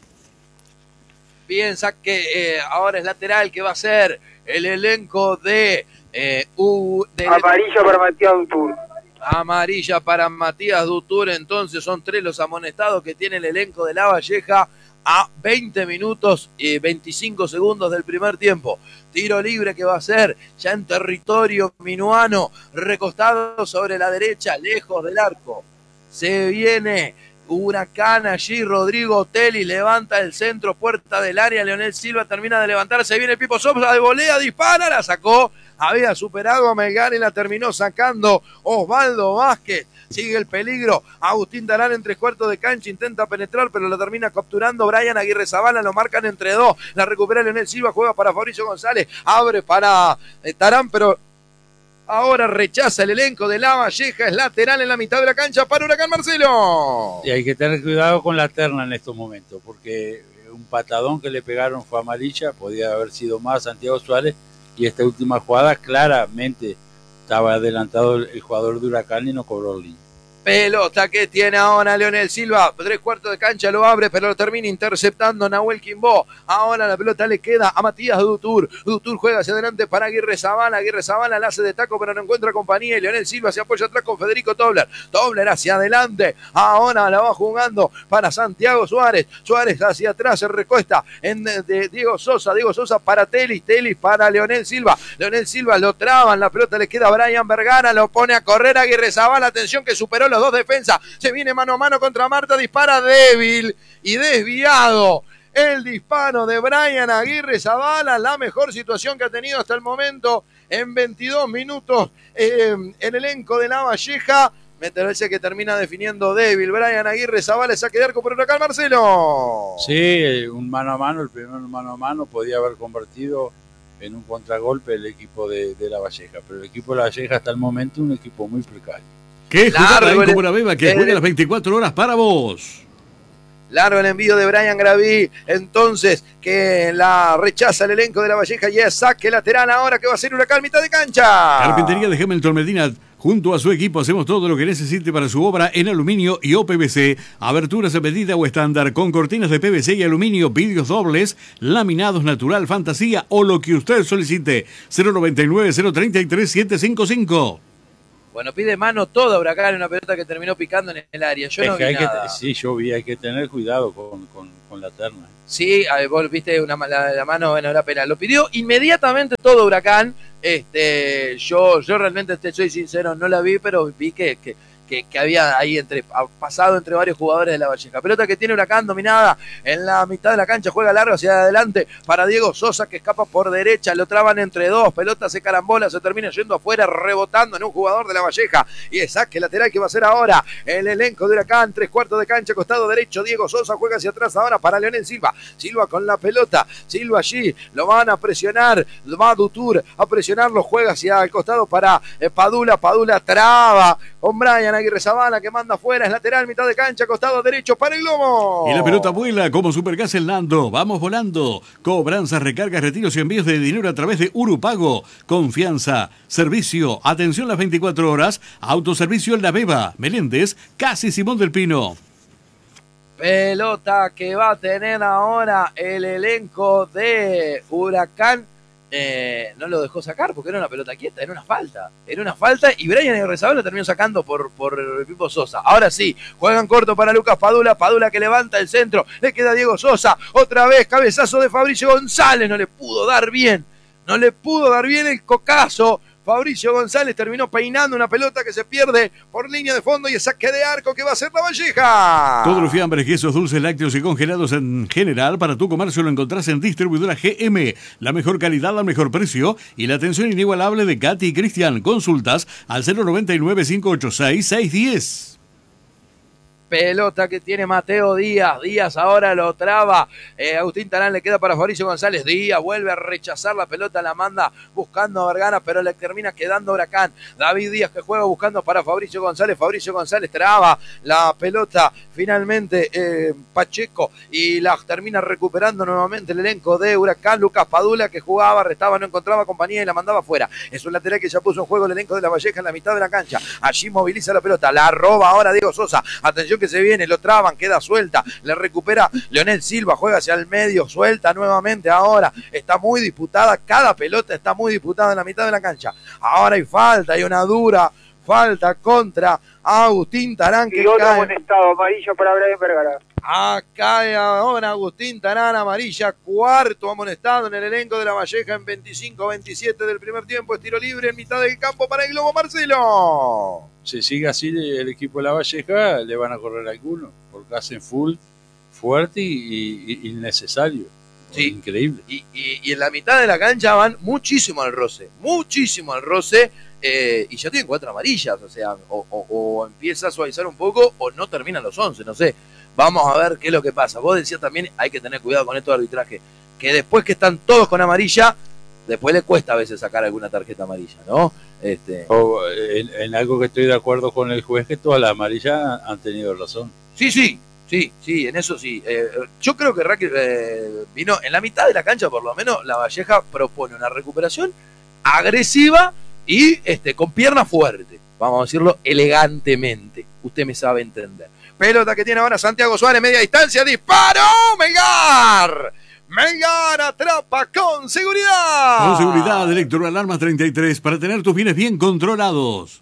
Speaker 7: Piensa que eh, ahora es lateral, que va a ser el elenco de... Eh, U, de
Speaker 5: Amarilla para Matías Dutur.
Speaker 7: Amarilla para Matías Dutur, entonces son tres los amonestados que tiene el elenco de La Valleja a veinte minutos y veinticinco segundos del primer tiempo. Tiro libre que va a ser ya en territorio minuano, recostado sobre la derecha, lejos del arco. Se viene Huracán allí, Rodrigo Telly levanta el centro, puerta del área, Leonel Silva termina de levantar, se viene el Pipo Sosa de volea, dispara, la sacó, había superado a Melgar y la terminó sacando Osvaldo Vázquez. Sigue el peligro, Agustín Tarán en tres cuartos de cancha, intenta penetrar, pero lo termina capturando Brian Aguirre Zavala, lo marcan entre dos, la recupera Leonel Silva, juega para Fabricio González, abre para eh, Tarán, pero ahora rechaza el elenco de La Valleja, es lateral en la mitad de la cancha para Huracán, Marcelo.
Speaker 6: Y hay que tener cuidado con la terna en estos momentos, porque un patadón que le pegaron fue amarilla, podía haber sido más Santiago Suárez, y esta última jugada claramente estaba adelantado el jugador de Huracán y no cobró línea.
Speaker 7: Pelota que tiene ahora Leonel Silva, tres cuartos de cancha, lo abre, pero lo termina interceptando Nahuel Quimbó. Ahora la pelota le queda a Matías Dutur. Dutur juega hacia adelante para Aguirre Zavala. Aguirre Zavala la hace de taco, pero no encuentra compañía. Y Leonel Silva se apoya atrás con Federico Tobler. Tobler hacia adelante. Ahora la va jugando para Santiago Suárez. Suárez hacia atrás, se recuesta en de, de Diego Sosa. Diego Sosa para Telis. Telis para Leonel Silva. Leonel Silva lo traban. La pelota le queda a Brian Vergara. Lo pone a correr Aguirre Zavala. Atención que superó los dos defensas. Se viene mano a mano contra Marta. Dispara débil y desviado. el disparo de Brian Aguirre Zavala, la mejor situación que ha tenido hasta el momento en veintidós minutos eh, el elenco de La Valleja. Me parece que termina definiendo débil Brian Aguirre Zavala, saque de arco por Huracán, Marcelo.
Speaker 6: Sí, un mano a mano, el primer mano a mano podía haber convertido en un contragolpe el equipo de, de La Valleja, pero el equipo de La Valleja hasta el momento un equipo muy precario.
Speaker 1: ¿Qué jugada ahí como la beba que juega las veinticuatro horas para vos?
Speaker 7: Largo el envío de Brian Graví, entonces que la rechaza el elenco de La Valleja y es saque lateral ahora que va a ser Huracán mitad de cancha.
Speaker 1: Carpintería de Hamilton Medina. Junto a su equipo hacemos todo lo que necesite para su obra en aluminio y O P V C. Aberturas a medida o estándar con cortinas de P V C y aluminio, vidrios dobles, laminados natural, fantasía o lo que usted solicite. cero noventa y nueve, cero treinta y tres, setecientos cincuenta y cinco.
Speaker 7: Bueno, pide mano toda Huracán en una pelota que terminó picando en el área. Yo
Speaker 6: Es
Speaker 7: no
Speaker 6: que
Speaker 7: vi
Speaker 6: hay
Speaker 7: nada.
Speaker 6: que, sí, yo vi, hay que tener cuidado con, con, con la terna.
Speaker 7: Sí, a ver, vos viste una, la, la mano, bueno, era penal. Lo pidió inmediatamente todo Huracán. Este, yo, yo realmente te soy sincero, no la vi, pero vi que, que, que, que había ahí entre, pasado entre varios jugadores de La Valleja. Pelota que tiene Huracán dominada en la mitad de la cancha, juega largo hacia adelante para Diego Sosa que escapa por derecha, lo traban entre dos, pelota se carambola, se termina yendo afuera, rebotando en un jugador de La Valleja y es saque lateral que va a ser ahora el elenco de Huracán, tres cuartos de cancha, costado derecho, Diego Sosa juega hacia atrás ahora para Leonel Silva, Silva con la pelota, Silva allí, lo van a presionar, va Dutour a presionarlo, juega hacia el costado para eh, Padula, Padula traba con Brian Aguirre Zavala que manda afuera, es lateral, mitad de cancha, costado derecho para el Globo.
Speaker 1: Y la pelota vuela como Supergas el Nando. Vamos volando. Cobranzas, recargas, retiros y envíos de dinero a través de Urupago. Confianza, servicio, atención las veinticuatro horas. Autoservicio en La Beba, Meléndez, casi Simón del Pino.
Speaker 7: Pelota que va a tener ahora el elenco de Huracán. Eh, no lo dejó sacar porque era una pelota quieta, era una falta, era una falta y Brian Aguirre lo terminó sacando por, por el Pipo Sosa. Ahora sí, juegan corto para Lucas Padula, Padula que levanta el centro, le queda Diego Sosa, otra vez cabezazo de Fabricio González, no le pudo dar bien, no le pudo dar bien el cocazo. Fabricio González terminó peinando una pelota que se pierde por línea de fondo y el saque de arco que va a ser La Valleja.
Speaker 1: Todos los fiambres, quesos, dulces, lácteos y congelados en general para tu comercio lo encontrás en Distribuidora G M. La mejor calidad al mejor precio y la atención inigualable de Katy y Cristian. Consultas al cero noventa y nueve, cinco ocho seis, seis diez.
Speaker 7: Pelota que tiene Mateo Díaz, Díaz ahora lo traba, eh, Agustín Tarán le queda para Fabricio González, Díaz vuelve a rechazar la pelota, la manda buscando a Vergara, pero le termina quedando Huracán, David Díaz que juega buscando para Fabricio González, Fabricio González traba la pelota, finalmente eh, Pacheco, y la termina recuperando nuevamente el elenco de Huracán, Lucas Padula que jugaba, restaba, no encontraba compañía y la mandaba fuera, es un lateral que ya puso en juego el elenco de La Valleja en la mitad de la cancha, allí moviliza la pelota, la roba ahora Diego Sosa, atención que se viene, lo traban, queda suelta, le recupera Leonel Silva, juega hacia el medio, suelta nuevamente ahora, está muy disputada, cada pelota está muy disputada en la mitad de la cancha, ahora hay falta, hay una dura falta contra Agustín Tarán que
Speaker 5: y otro
Speaker 7: cae.
Speaker 5: buen estado, amarillo para Brian Vergara.
Speaker 7: Acá cae ahora Agustín Tarán, amarilla, cuarto amonestado en el elenco de La Valleja en veinticinco veintisiete del primer tiempo, es tiro libre en mitad del campo para el Globo, Marcelo.
Speaker 6: Si sigue así el equipo de La Valleja, le van a correr algunos, porque hacen full, fuerte y, y, y innecesario.
Speaker 7: Sí.
Speaker 6: Increíble.
Speaker 7: Y, y, y en la mitad de la cancha van muchísimo al roce, muchísimo al roce, eh, y ya tienen cuatro amarillas, o sea, o, o, o empieza a suavizar un poco o no terminan los once, no sé. Vamos a ver qué es lo que pasa. Vos decías también, hay que tener cuidado con esto de arbitraje, que después que están todos con amarilla, después le cuesta a veces sacar alguna tarjeta amarilla, ¿no? Este...
Speaker 6: O en, en algo que estoy de acuerdo con el juez, que todas las amarillas han tenido razón.
Speaker 7: Sí, sí, sí, sí, en eso sí. Eh, yo creo que Raquel eh, vino en la mitad de la cancha, por lo menos, La Valleja propone una recuperación agresiva y este, con pierna fuerte, vamos a decirlo elegantemente. Usted me sabe entender. Pelota que tiene ahora Santiago Suárez, media distancia, disparo, Melgar. Melgar atrapa con seguridad.
Speaker 1: Con seguridad, Electroalarmas treinta y tres, para tener tus bienes bien controlados.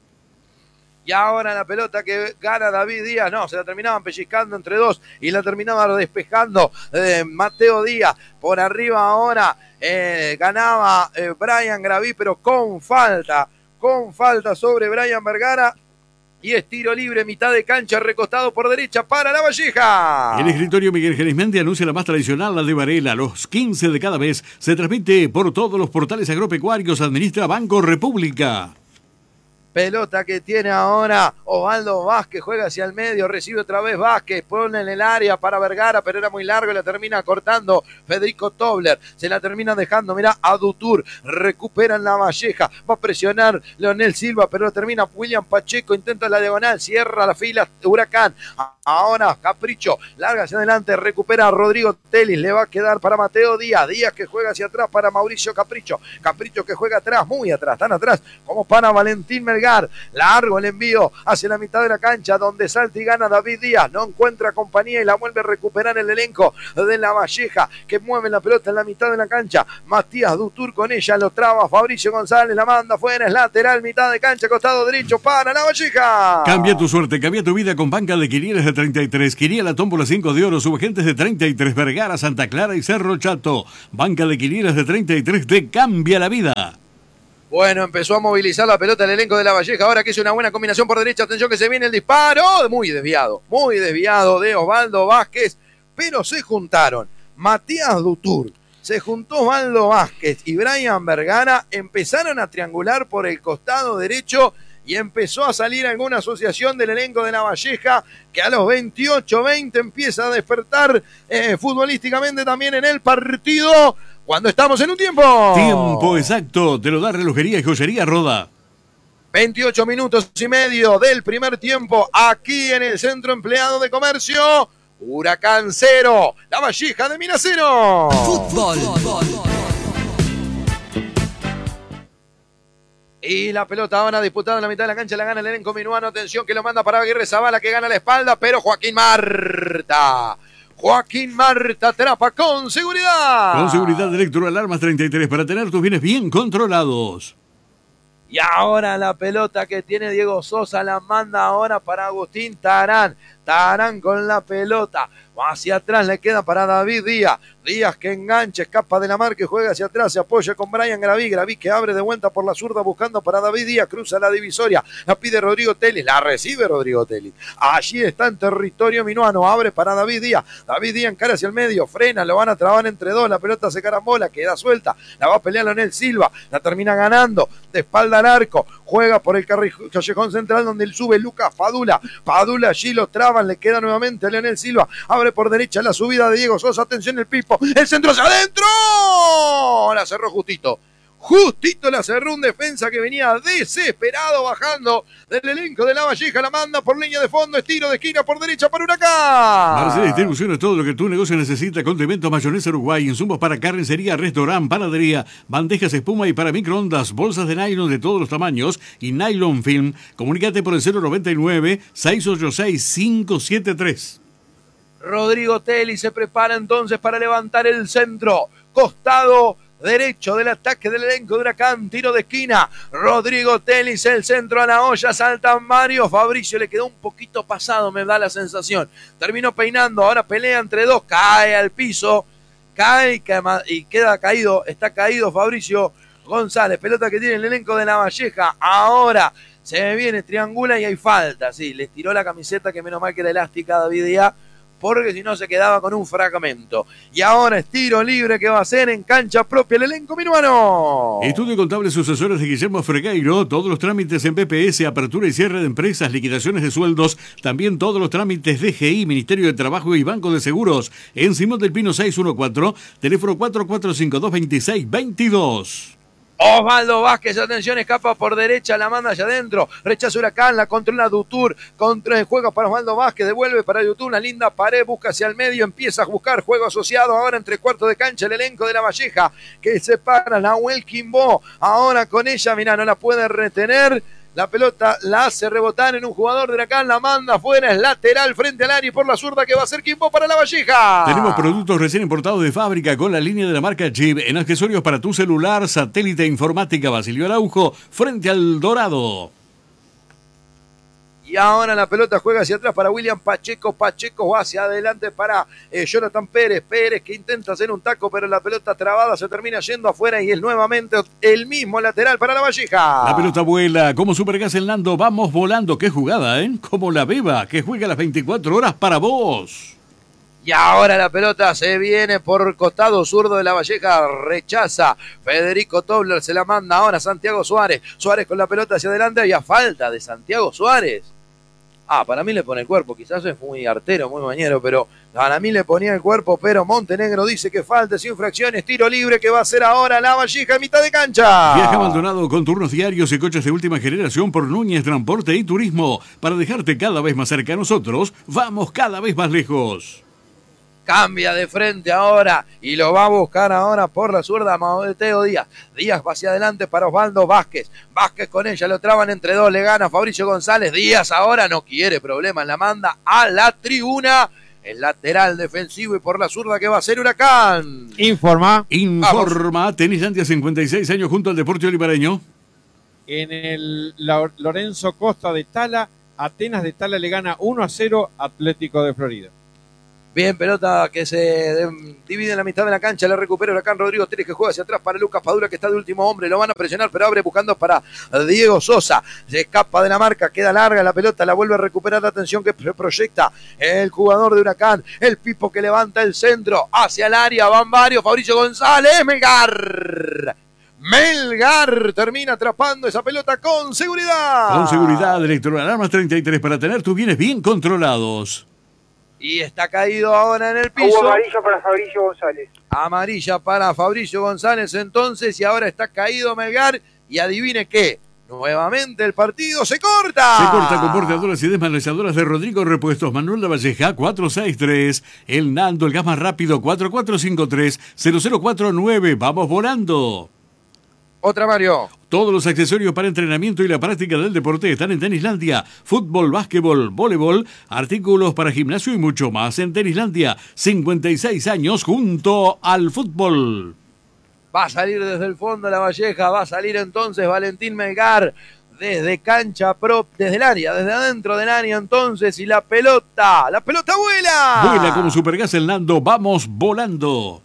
Speaker 7: Y ahora la pelota que gana David Díaz, no, se la terminaban pellizcando entre dos y la terminaba despejando eh, Mateo Díaz. Por arriba ahora eh, ganaba eh, Brian Graví, pero con falta, con falta sobre Brian Vergara. y es tiro libre, mitad de cancha, recostado por derecha para La Valleja.
Speaker 1: El escritorio Miguel Gerismendi anuncia la más tradicional, la de Varela. Los quince de cada mes se transmite por todos los portales agropecuarios. Administra Banco República.
Speaker 7: Pelota que tiene ahora Osvaldo Vázquez, juega hacia el medio, recibe otra vez Vázquez, pone en el área para Vergara, pero era muy largo y la termina cortando Federico Tobler, se la termina dejando, mirá, a Dutour, recuperan La Valleja, va a presionar Leonel Silva, pero la termina William Pacheco, intenta la diagonal, cierra la fila Huracán, ahora Capricho, larga hacia adelante, recupera a Rodrigo Telis, le va a quedar para Mateo Díaz, Díaz que juega hacia atrás para Mauricio Capricho, Capricho que juega atrás, muy atrás, tan atrás, como para Valentín Melgar. Largo el envío hacia la mitad de la cancha donde salta y gana David Díaz, no encuentra compañía y la vuelve a recuperar el elenco de La Valleja que mueve la pelota en la mitad de la cancha. Matías Dutour con ella, lo traba Fabricio González, la manda fuera, es lateral, mitad de cancha, costado derecho para La Valleja.
Speaker 1: Cambia tu suerte, cambia tu vida con banca de Quinielas de treinta y tres, Quiniela Tómbola cinco de oro, subagentes de treinta y tres, Vergara, Santa Clara y Cerro Chato. Banca de Quinielas de treinta y tres te cambia la vida.
Speaker 7: Bueno, empezó a movilizar la pelota el elenco de La Valleja, ahora que es una buena combinación por derecha, atención que se viene el disparo, muy desviado, muy desviado de Osvaldo Vázquez, pero se juntaron Matías Dutour, se juntó Osvaldo Vázquez y Brian Vergara, empezaron a triangular por el costado derecho y empezó a salir alguna asociación del elenco de La Valleja que a los veintiocho veinte empieza a despertar eh, futbolísticamente también en el partido. Cuando estamos en un tiempo.
Speaker 1: Tiempo exacto, te lo da Relojería y Joyería Roda.
Speaker 7: veintiocho minutos y medio del primer tiempo aquí en el Centro Empleado de Comercio. Huracán cero, La Valleja de Minas cero.
Speaker 9: Fútbol.
Speaker 7: Y la pelota ahora disputada en la mitad de la cancha, la gana el elenco minuano. Atención que lo manda para Aguirre Zavala que gana la espalda, pero Joaquín Marta. Joaquín Marta atrapa con seguridad.
Speaker 1: Con seguridad Electroalarmas treinta y tres para tener tus bienes bien controlados.
Speaker 7: Y ahora la pelota que tiene Diego Sosa la manda ahora para Agustín Tarán. Tarán con la pelota. Hacia atrás le queda para David Díaz. Díaz que engancha, escapa de la marca y juega hacia atrás. Se apoya con Brian Graví. Graví que abre de vuelta por la zurda buscando para David Díaz. Cruza la divisoria. La pide Rodrigo Telis. La recibe Rodrigo Telis. Allí está en territorio minuano. Abre para David Díaz. David Díaz encara hacia el medio. Frena. Lo van a trabar entre dos. La pelota se carambola. Queda suelta. La va a pelear Leonel Silva. La termina ganando. De espalda al arco. Juega por el callejón central donde él sube Lucas Padula. Padula allí lo traban. Le queda nuevamente a Leonel Silva. Abre por derecha la subida de Diego Sosa. Atención el Pipo. El centro hacia adentro. La cerró justito. Justito la cerró un defensa que venía desesperado bajando del elenco de La Valleja. La manda por línea de fondo. Estiro de esquina por derecha para Huracán.
Speaker 1: Marcela Distribución es todo lo que tu negocio necesita. Condimentos, mayonesa Uruguay, insumos para carnicería, restaurante, panadería, bandejas espuma y para microondas, bolsas de nylon de todos los tamaños y nylon film. Comunícate por el cero noventa y nueve, seiscientos ochenta y seis, quinientos setenta y tres.
Speaker 7: Rodrigo Telis se prepara entonces para levantar el centro. Costado derecho del ataque del elenco de Huracán, tiro de esquina. Rodrigo Telis, el centro a la olla, salta Mario Fabricio, le quedó un poquito pasado, me da la sensación. Terminó peinando, ahora pelea entre dos, cae al piso, cae y queda caído, está caído Fabricio González. Pelota que tiene el elenco de La Valleja, ahora se viene, triangula y hay falta. Sí, le tiró la camiseta que menos mal que era elástica David Díaz, porque si no se quedaba con un fragmento. Y ahora es tiro libre que va a ser en cancha propia el elenco minuano.
Speaker 1: Estudio Contable Sucesores de Guillermo Fregueiro, todos los trámites en B P S, apertura y cierre de empresas, liquidaciones de sueldos, también todos los trámites de G I, Ministerio de Trabajo y Banco de Seguros. En Simón del Pino seiscientos catorce, teléfono cuatro cuatro cinco dos, dos seis dos dos.
Speaker 7: Osvaldo Vázquez, atención, escapa por derecha, la manda allá adentro, rechaza Huracán, la controla Dutour, contra el juego para Osvaldo Vázquez, devuelve para Dutour, una linda pared, busca hacia el medio, empieza a buscar juego asociado, ahora entre cuartos de cancha el elenco de La Valleja, que separa Nahuel Quimbo, ahora con ella, mirá, no la puede retener. La pelota la hace rebotar en un jugador de Huracán, la manda afuera, es lateral frente al área y por la zurda que va a ser Quimbo para La Valleja.
Speaker 1: Tenemos productos recién importados de fábrica con la línea de la marca Jeep en accesorios para tu celular, satélite, informática. Basilio Araujo frente al Dorado.
Speaker 7: Y ahora la pelota juega hacia atrás para William Pacheco. Pacheco va hacia adelante para eh, Jonathan Pérez. Pérez que intenta hacer un taco, pero la pelota trabada se termina yendo afuera y es nuevamente el mismo lateral para Lavalleja.
Speaker 1: La pelota vuela como Supergas el Nando. Vamos volando. Qué jugada, ¿eh? Como la Beba que juega las veinticuatro horas para vos.
Speaker 7: Y ahora la pelota se viene por costado zurdo de Lavalleja, rechaza Federico Tobler, se la manda ahora Santiago Suárez. Suárez con la pelota hacia adelante, había falta de Santiago Suárez. Ah, para mí le pone el cuerpo, quizás es muy artero, muy mañero, pero para mí le ponía el cuerpo, pero Montenegro dice que falta, sin infracciones, tiro libre que va a hacer ahora Lavalleja en mitad de cancha.
Speaker 1: Viaja Maldonado con turnos diarios y coches de última generación por Núñez Transporte y Turismo. Para dejarte cada vez más cerca a nosotros, vamos cada vez más lejos.
Speaker 7: Cambia de frente ahora y lo va a buscar ahora por la zurda Mateo Díaz. Díaz va hacia adelante para Osvaldo Vázquez. Vázquez con ella, lo traban entre dos, le gana Fabricio González. Díaz ahora no quiere problemas, la manda a la tribuna. El lateral defensivo y por la zurda que va a ser Huracán.
Speaker 12: Informa.
Speaker 1: Informa. Tenislandia, cincuenta y seis años junto al Deporte Olivareño.
Speaker 12: En el Lorenzo Costa de Tala, Atenas de Tala le gana uno a cero Atlético de Florida.
Speaker 7: Bien, pelota que se de, divide en la mitad de la cancha, le recupera Huracán. Rodrigo Teres que juega hacia atrás para Lucas Padula que está de último hombre, lo van a presionar pero abre buscando para Diego Sosa, se escapa de la marca, queda larga la pelota, la vuelve a recuperar, la atención que proyecta el jugador de Huracán, el Pipo que levanta el centro hacia el área, van varios, Fabricio González, Melgar. Melgar termina atrapando esa pelota con seguridad.
Speaker 1: Con seguridad, Electroalarmas treinta y tres para tener tus bienes bien controlados.
Speaker 7: Y está caído ahora en el piso.
Speaker 5: Hubo amarilla para Fabricio González.
Speaker 7: Amarilla para Fabricio González entonces y ahora está caído Melgar y adivine qué, nuevamente el partido se corta.
Speaker 1: Se corta con portadoras y desmanelezadoras de Rodrigo Repuestos Manuel Lavalleja cuatro seis tres, el Nando, el gas más rápido cuatro cuatro cinco tres cero cero cuatro nueve, vamos volando.
Speaker 7: Otra, Mario.
Speaker 1: Todos los accesorios para entrenamiento y la práctica del deporte están en Tenislandia. Fútbol, básquetbol, voleibol, artículos para gimnasio y mucho más en Tenislandia. cincuenta y seis años junto al fútbol.
Speaker 7: Va a salir desde el fondo Lavalleja, va a salir entonces Valentín Melgar desde cancha pro, desde el área, desde adentro del área entonces y la pelota, la pelota vuela.
Speaker 1: Vuela como Supergas el Nando, vamos volando.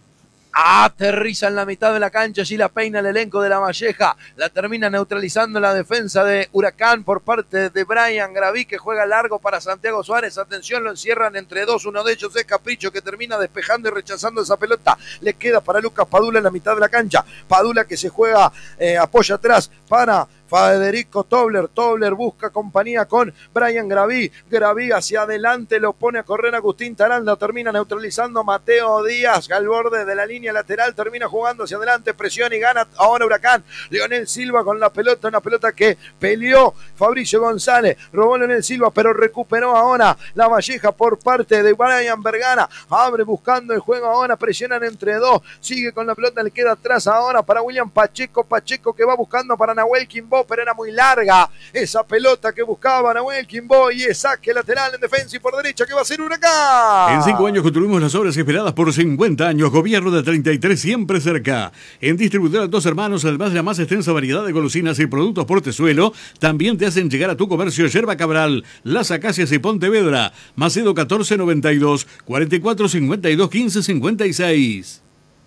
Speaker 7: Aterriza en la mitad de la cancha, allí la peina el elenco de Lavalleja, la termina neutralizando la defensa de Huracán por parte de Brian Graví que juega largo para Santiago Suárez, atención, lo encierran entre dos, uno de ellos es Capricho que termina despejando y rechazando esa pelota, le queda para Lucas Padula en la mitad de la cancha, Padula que se juega, eh, apoya atrás para Federico Tobler, Tobler busca compañía con Brian Graví, Graví hacia adelante, lo pone a correr Agustín Tarán, lo termina neutralizando Mateo Díaz, al borde de la línea lateral, termina jugando hacia adelante, presión y gana ahora Huracán, Leonel Silva con la pelota, una pelota que peleó Fabricio González, robó Leonel Silva, pero recuperó ahora Lavalleja por parte de Brian Vergara, abre buscando el juego ahora, presionan entre dos, sigue con la pelota, le queda atrás ahora para William Pacheco, Pacheco que va buscando para Nahuel Quimbo, pero era muy larga esa pelota que buscaba Nahuel Quimbo y es saque lateral en defensa y por derecha que va a ser Huracán.
Speaker 1: En cinco años construimos las obras esperadas por cincuenta años, gobierno de treinta y tres siempre cerca. En distribuidora Dos Hermanos, además de la más extensa variedad de golosinas y productos Portezuelo, también te hacen llegar a tu comercio Yerba Cabral, Las Acacias y Pontevedra, Macedo catorce noventa y dos, cuarenta y cuatro cincuenta y dos, quince cincuenta y seis.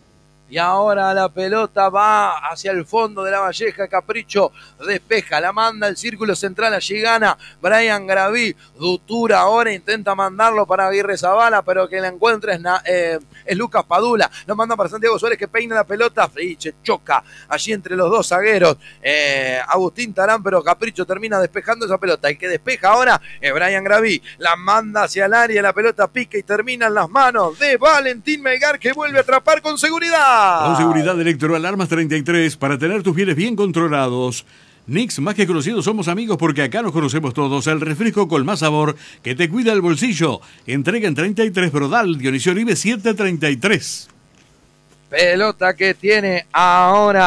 Speaker 7: Y ahora la pelota va hacia el fondo de Lavalleja, Capricho despeja, la manda al círculo central, allí gana Brian Graví, Dutura ahora intenta mandarlo para Aguirre Zavala, pero que la encuentra es, eh, es Lucas Padula, lo manda para Santiago Suárez que peina la pelota, Friche choca allí entre los dos zagueros, eh, Agustín Tarán, pero Capricho termina despejando esa pelota, el que despeja ahora es Brian Graví, la manda hacia el área, la pelota pica y termina en las manos de Valentín Melgar que vuelve a atrapar con seguridad.
Speaker 1: Con seguridad Electroalarmas treinta y tres para tener tus bienes bien controlados. Nix, más que conocidos somos amigos porque acá nos conocemos todos. El refresco con más sabor que te cuida el bolsillo. Entrega en treinta y tres Brodal, Dionisio Uribe setecientos treinta y tres.
Speaker 7: Pelota que tiene ahora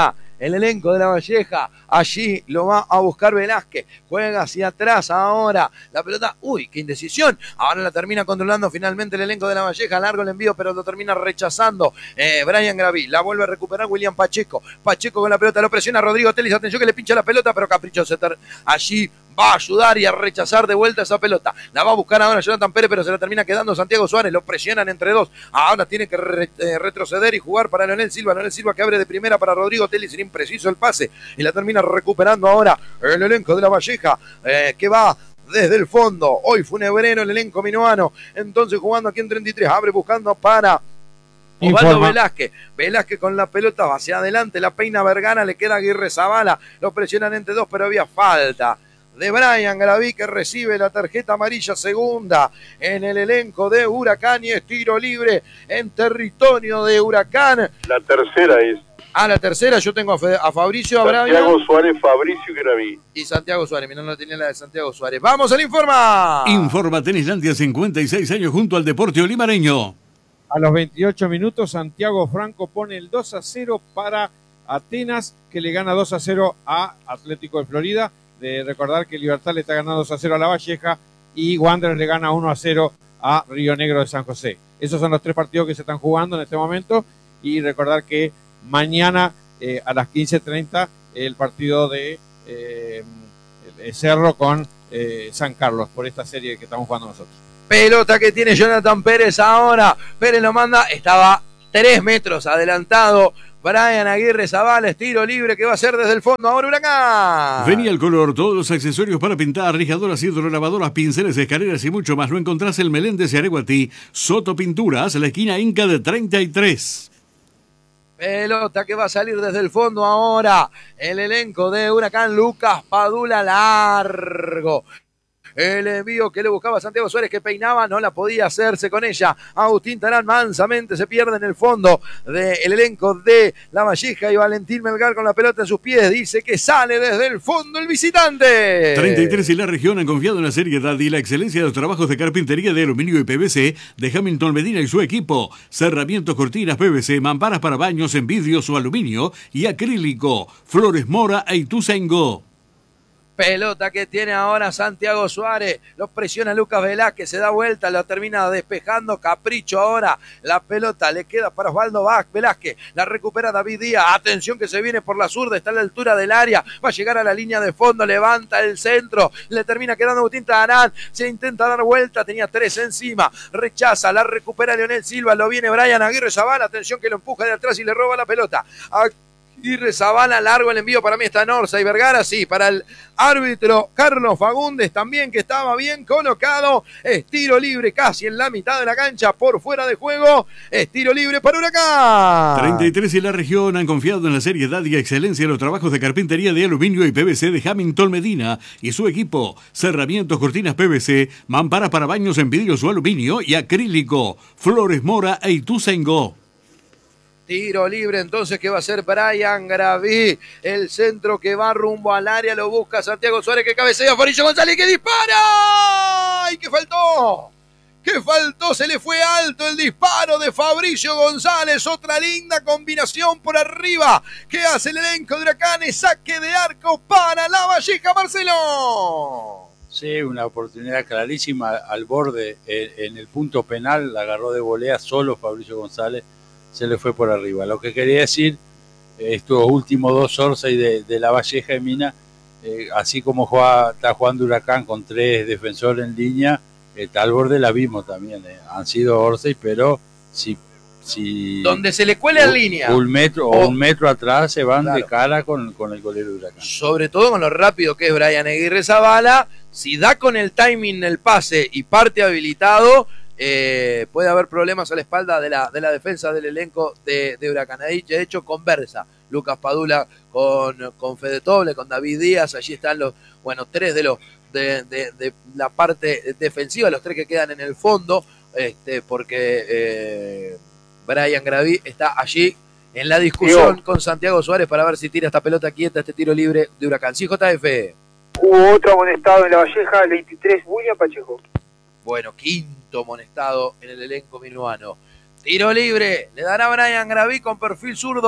Speaker 7: el elenco de La Valleja. Allí lo va a buscar Velázquez. Juega hacia atrás ahora. La pelota, uy, qué indecisión. Ahora la termina controlando finalmente el elenco de La Valleja. Largo el envío, pero lo termina rechazando eh, Brian Graví. La vuelve a recuperar William Pacheco. Pacheco con la pelota, lo presiona Rodrigo Telis. Atención que le pincha la pelota, pero Capricho se ter... allí va a ayudar y a rechazar de vuelta esa pelota. La va a buscar ahora Jonathan Pérez, pero se la termina quedando Santiago Suárez. Lo presionan entre dos. Ahora tiene que re eh, retroceder y jugar para Leonel Silva. Leonel Silva que abre de primera para Rodrigo Telis. Sería impreciso el pase. Y la termina recuperando ahora el elenco de La Valleja, eh, que va desde el fondo. Hoy funebrero el elenco minuano. Entonces jugando aquí en treinta y tres. Abre buscando para Osvaldo Informa. Velázquez. Velázquez con la pelota hacia adelante. La peina Vergara. Le queda Aguirre Zavala. Lo presionan entre dos, pero había falta de Brian Graví, que recibe la tarjeta amarilla segunda en el elenco de Huracán, y es tiro libre en territorio de Huracán.
Speaker 4: La tercera es.
Speaker 7: Ah, la tercera yo tengo a, Fe, a Fabricio, a
Speaker 4: Santiago
Speaker 7: Brian,
Speaker 4: Suárez, Fabricio y Graví.
Speaker 7: Y Santiago Suárez, mira, no tenía la de Santiago Suárez. ¡Vamos al Informa!
Speaker 1: Informa Tenislandia, cincuenta y seis años junto al deporte olimareño.
Speaker 12: A los veintiocho minutos, Santiago Franco pone el dos a cero para Atenas, que le gana dos a cero a Atlético de Florida. De recordar que Libertad le está ganando dos a cero a La Valleja y Wanderers le gana uno a cero a Río Negro de San José. Esos son los tres partidos que se están jugando en este momento, y recordar que mañana eh, a las quince treinta el partido de eh, Cerro con eh, San Carlos, por esta serie que estamos jugando nosotros.
Speaker 7: Pelota que tiene Jonathan Pérez ahora. Pérez lo manda, estaba tres metros adelantado Brian Aguirre Zavala, tiro libre que va a ser desde el fondo. Ahora Huracán.
Speaker 1: Venía el color, todos los accesorios para pintar, lijadoras, hidrolavadoras, pinceles, escaleras y mucho más. Lo encontrás en Meléndez y Areguatí. Soto Pinturas, la esquina Inca de treinta y tres.
Speaker 7: Pelota que va a salir desde el fondo ahora. El elenco de Huracán, Lucas Padula, largo. El envío que le buscaba Santiago Suárez, que peinaba, no la podía hacerse con ella. Agustín Tarán mansamente se pierde en el fondo del elenco de La Valleja, y Valentín Melgar con la pelota en sus pies dice que sale desde el fondo el visitante.
Speaker 1: treinta y tres y la región han confiado en la seriedad y la excelencia de los trabajos de carpintería de aluminio y P V C de Hamilton Medina y su equipo. Cerramientos, cortinas P V C, mamparas para baños en vidrios o aluminio y acrílico. Flores Mora e Ituzaingó.
Speaker 7: Pelota que tiene ahora Santiago Suárez, lo presiona Lucas Velázquez, se da vuelta, lo termina despejando Capricho ahora, la pelota le queda para Osvaldo Velázquez, la recupera David Díaz, atención que se viene por la zurda, está a la altura del área, va a llegar a la línea de fondo, levanta el centro, le termina quedando Agustín Tarán, se intenta dar vuelta, tenía tres encima, rechaza, la recupera Leonel Silva, lo viene Brian Aguirre Zavala, atención que lo empuja de atrás y le roba la pelota. Aguirre Zavala, largo el envío, para mí está Norza y Vergara, sí, para el árbitro Carlos Fagundes también, que estaba bien colocado. Es tiro libre casi en la mitad de la cancha, por fuera de juego, es tiro libre para Huracán.
Speaker 1: treinta y tres y la región han confiado en la seriedad y excelencia de los trabajos de carpintería de aluminio y P V C de Hamilton Medina y su equipo. Cerramientos, cortinas P V C, mamparas para baños en vidrios o aluminio y acrílico. Flores Mora e Ituzaingó.
Speaker 7: Tiro libre entonces que va a ser Brian Graví. El centro que va rumbo al área lo busca Santiago Suárez, que cabecea Fabricio González, que dispara. ¡Ay, qué faltó! ¡Qué faltó! Se le fue alto el disparo de Fabricio González. Otra linda combinación por arriba que hace el elenco de Huracanes. Saque de arco para La Valleja, Marcelo.
Speaker 6: Sí, una oportunidad clarísima al borde. En el punto penal la agarró de volea solo Fabricio González. Se le fue por arriba. Lo que quería decir, estos últimos dos Orsay de, de La Valleja y Mina, eh, así como juega, está jugando Huracán con tres defensores en línea, eh, al borde la vimos también. Eh. Han sido Orsay, pero si, si
Speaker 7: donde se le cuele en línea
Speaker 6: un metro o oh. un metro atrás se van claro. de cara con, con el golero de Huracán.
Speaker 7: Sobre todo con lo rápido que es Brian Aguirre Zavala, si da con el timing el pase y parte habilitado, Eh, puede haber problemas a la espalda de la, de la defensa del elenco de, de Huracán. De hecho, conversa Lucas Padula con, con Fede Toble, con David Díaz. Allí están los, bueno, tres de los de, de, de la parte defensiva, los tres que quedan en el fondo, este, porque eh, Brian Graví está allí en la discusión con Santiago Suárez para ver si tira esta pelota quieta, este tiro libre de Huracán. Sí, J F.
Speaker 5: Hubo otro amonestado en La Valleja, el veintitrés, William Pacheco.
Speaker 7: Bueno, quinto amonestado en el elenco minuano. Tiro libre, le dará Brian Graví con perfil zurdo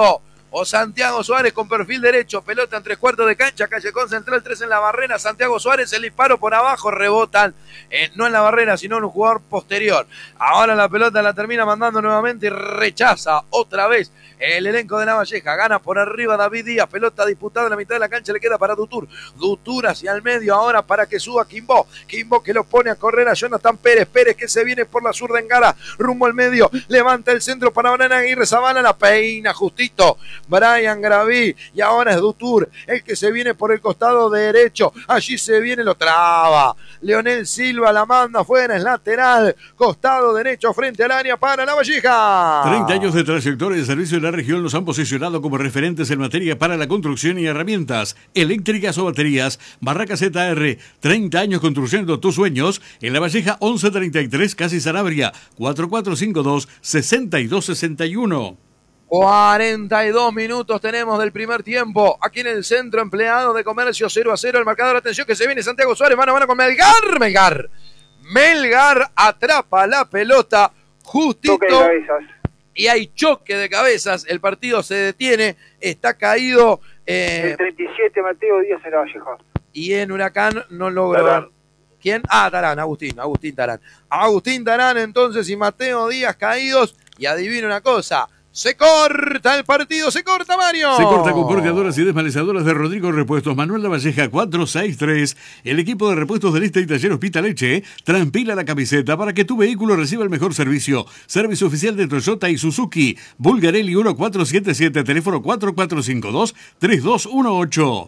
Speaker 7: o Santiago Suárez con perfil derecho, pelota en tres cuartos de cancha, Callejón Central, tres en la barrera, Santiago Suárez, el disparo por abajo, rebotan, eh, no en la barrera, sino en un jugador posterior. Ahora la pelota la termina mandando nuevamente y rechaza otra vez el elenco de La Valleja, gana por arriba David Díaz, pelota disputada en la mitad de la cancha, le queda para Dutur, Dutur hacia el medio ahora para que suba Quimbo, Quimbo que lo pone a correr a Jonathan Pérez, Pérez que se viene por la zurda en Gara, rumbo al medio, levanta el centro para Brian Aguirre, Zabala la peina justito, Brian Graví, y ahora es Dutur, el que se viene por el costado derecho, allí se viene, lo traba, Leonel Silva la manda fuera, es lateral, costado derecho frente al área para La Valleja.
Speaker 1: treinta años de trayectoria de servicio en la región nos han posicionado como referentes en materia para la construcción y herramientas eléctricas o baterías. Barraca Z R, treinta años construyendo tus sueños. En La Valleja once treinta y tres, casi Sanabria, cuatro cuatro cinco dos, seis dos seis uno.
Speaker 7: cuarenta y dos minutos tenemos del primer tiempo. Aquí en el centro, empleado de comercio, cero a cero. El marcador, atención que se viene Santiago Suárez, mano a mano con Melgar. Melgar. Melgar atrapa la pelota justito. Y hay choque de cabezas. El partido se detiene. Está caído. Eh,
Speaker 5: el treinta y siete, Mateo Díaz en La Valleja.
Speaker 7: Y en Huracán no logró. ¿Quién? Ah, Tarán, Agustín, Agustín Tarán. Agustín Tarán entonces y Mateo Díaz caídos. Y adivina una cosa. Se corta el partido, se corta Mario.
Speaker 1: Se corta con porteadoras y desmalezadoras de Rodrigo Repuestos. Manuel Lavalleja cuatro seis tres. El equipo de repuestos del Este y Taller Hospitaleche transpila la camiseta para que tu vehículo reciba el mejor servicio. Servicio oficial de Toyota y Suzuki. Bulgarelli uno cuatro siete siete, teléfono cuatro cuatro cinco dos, tres dos uno ocho.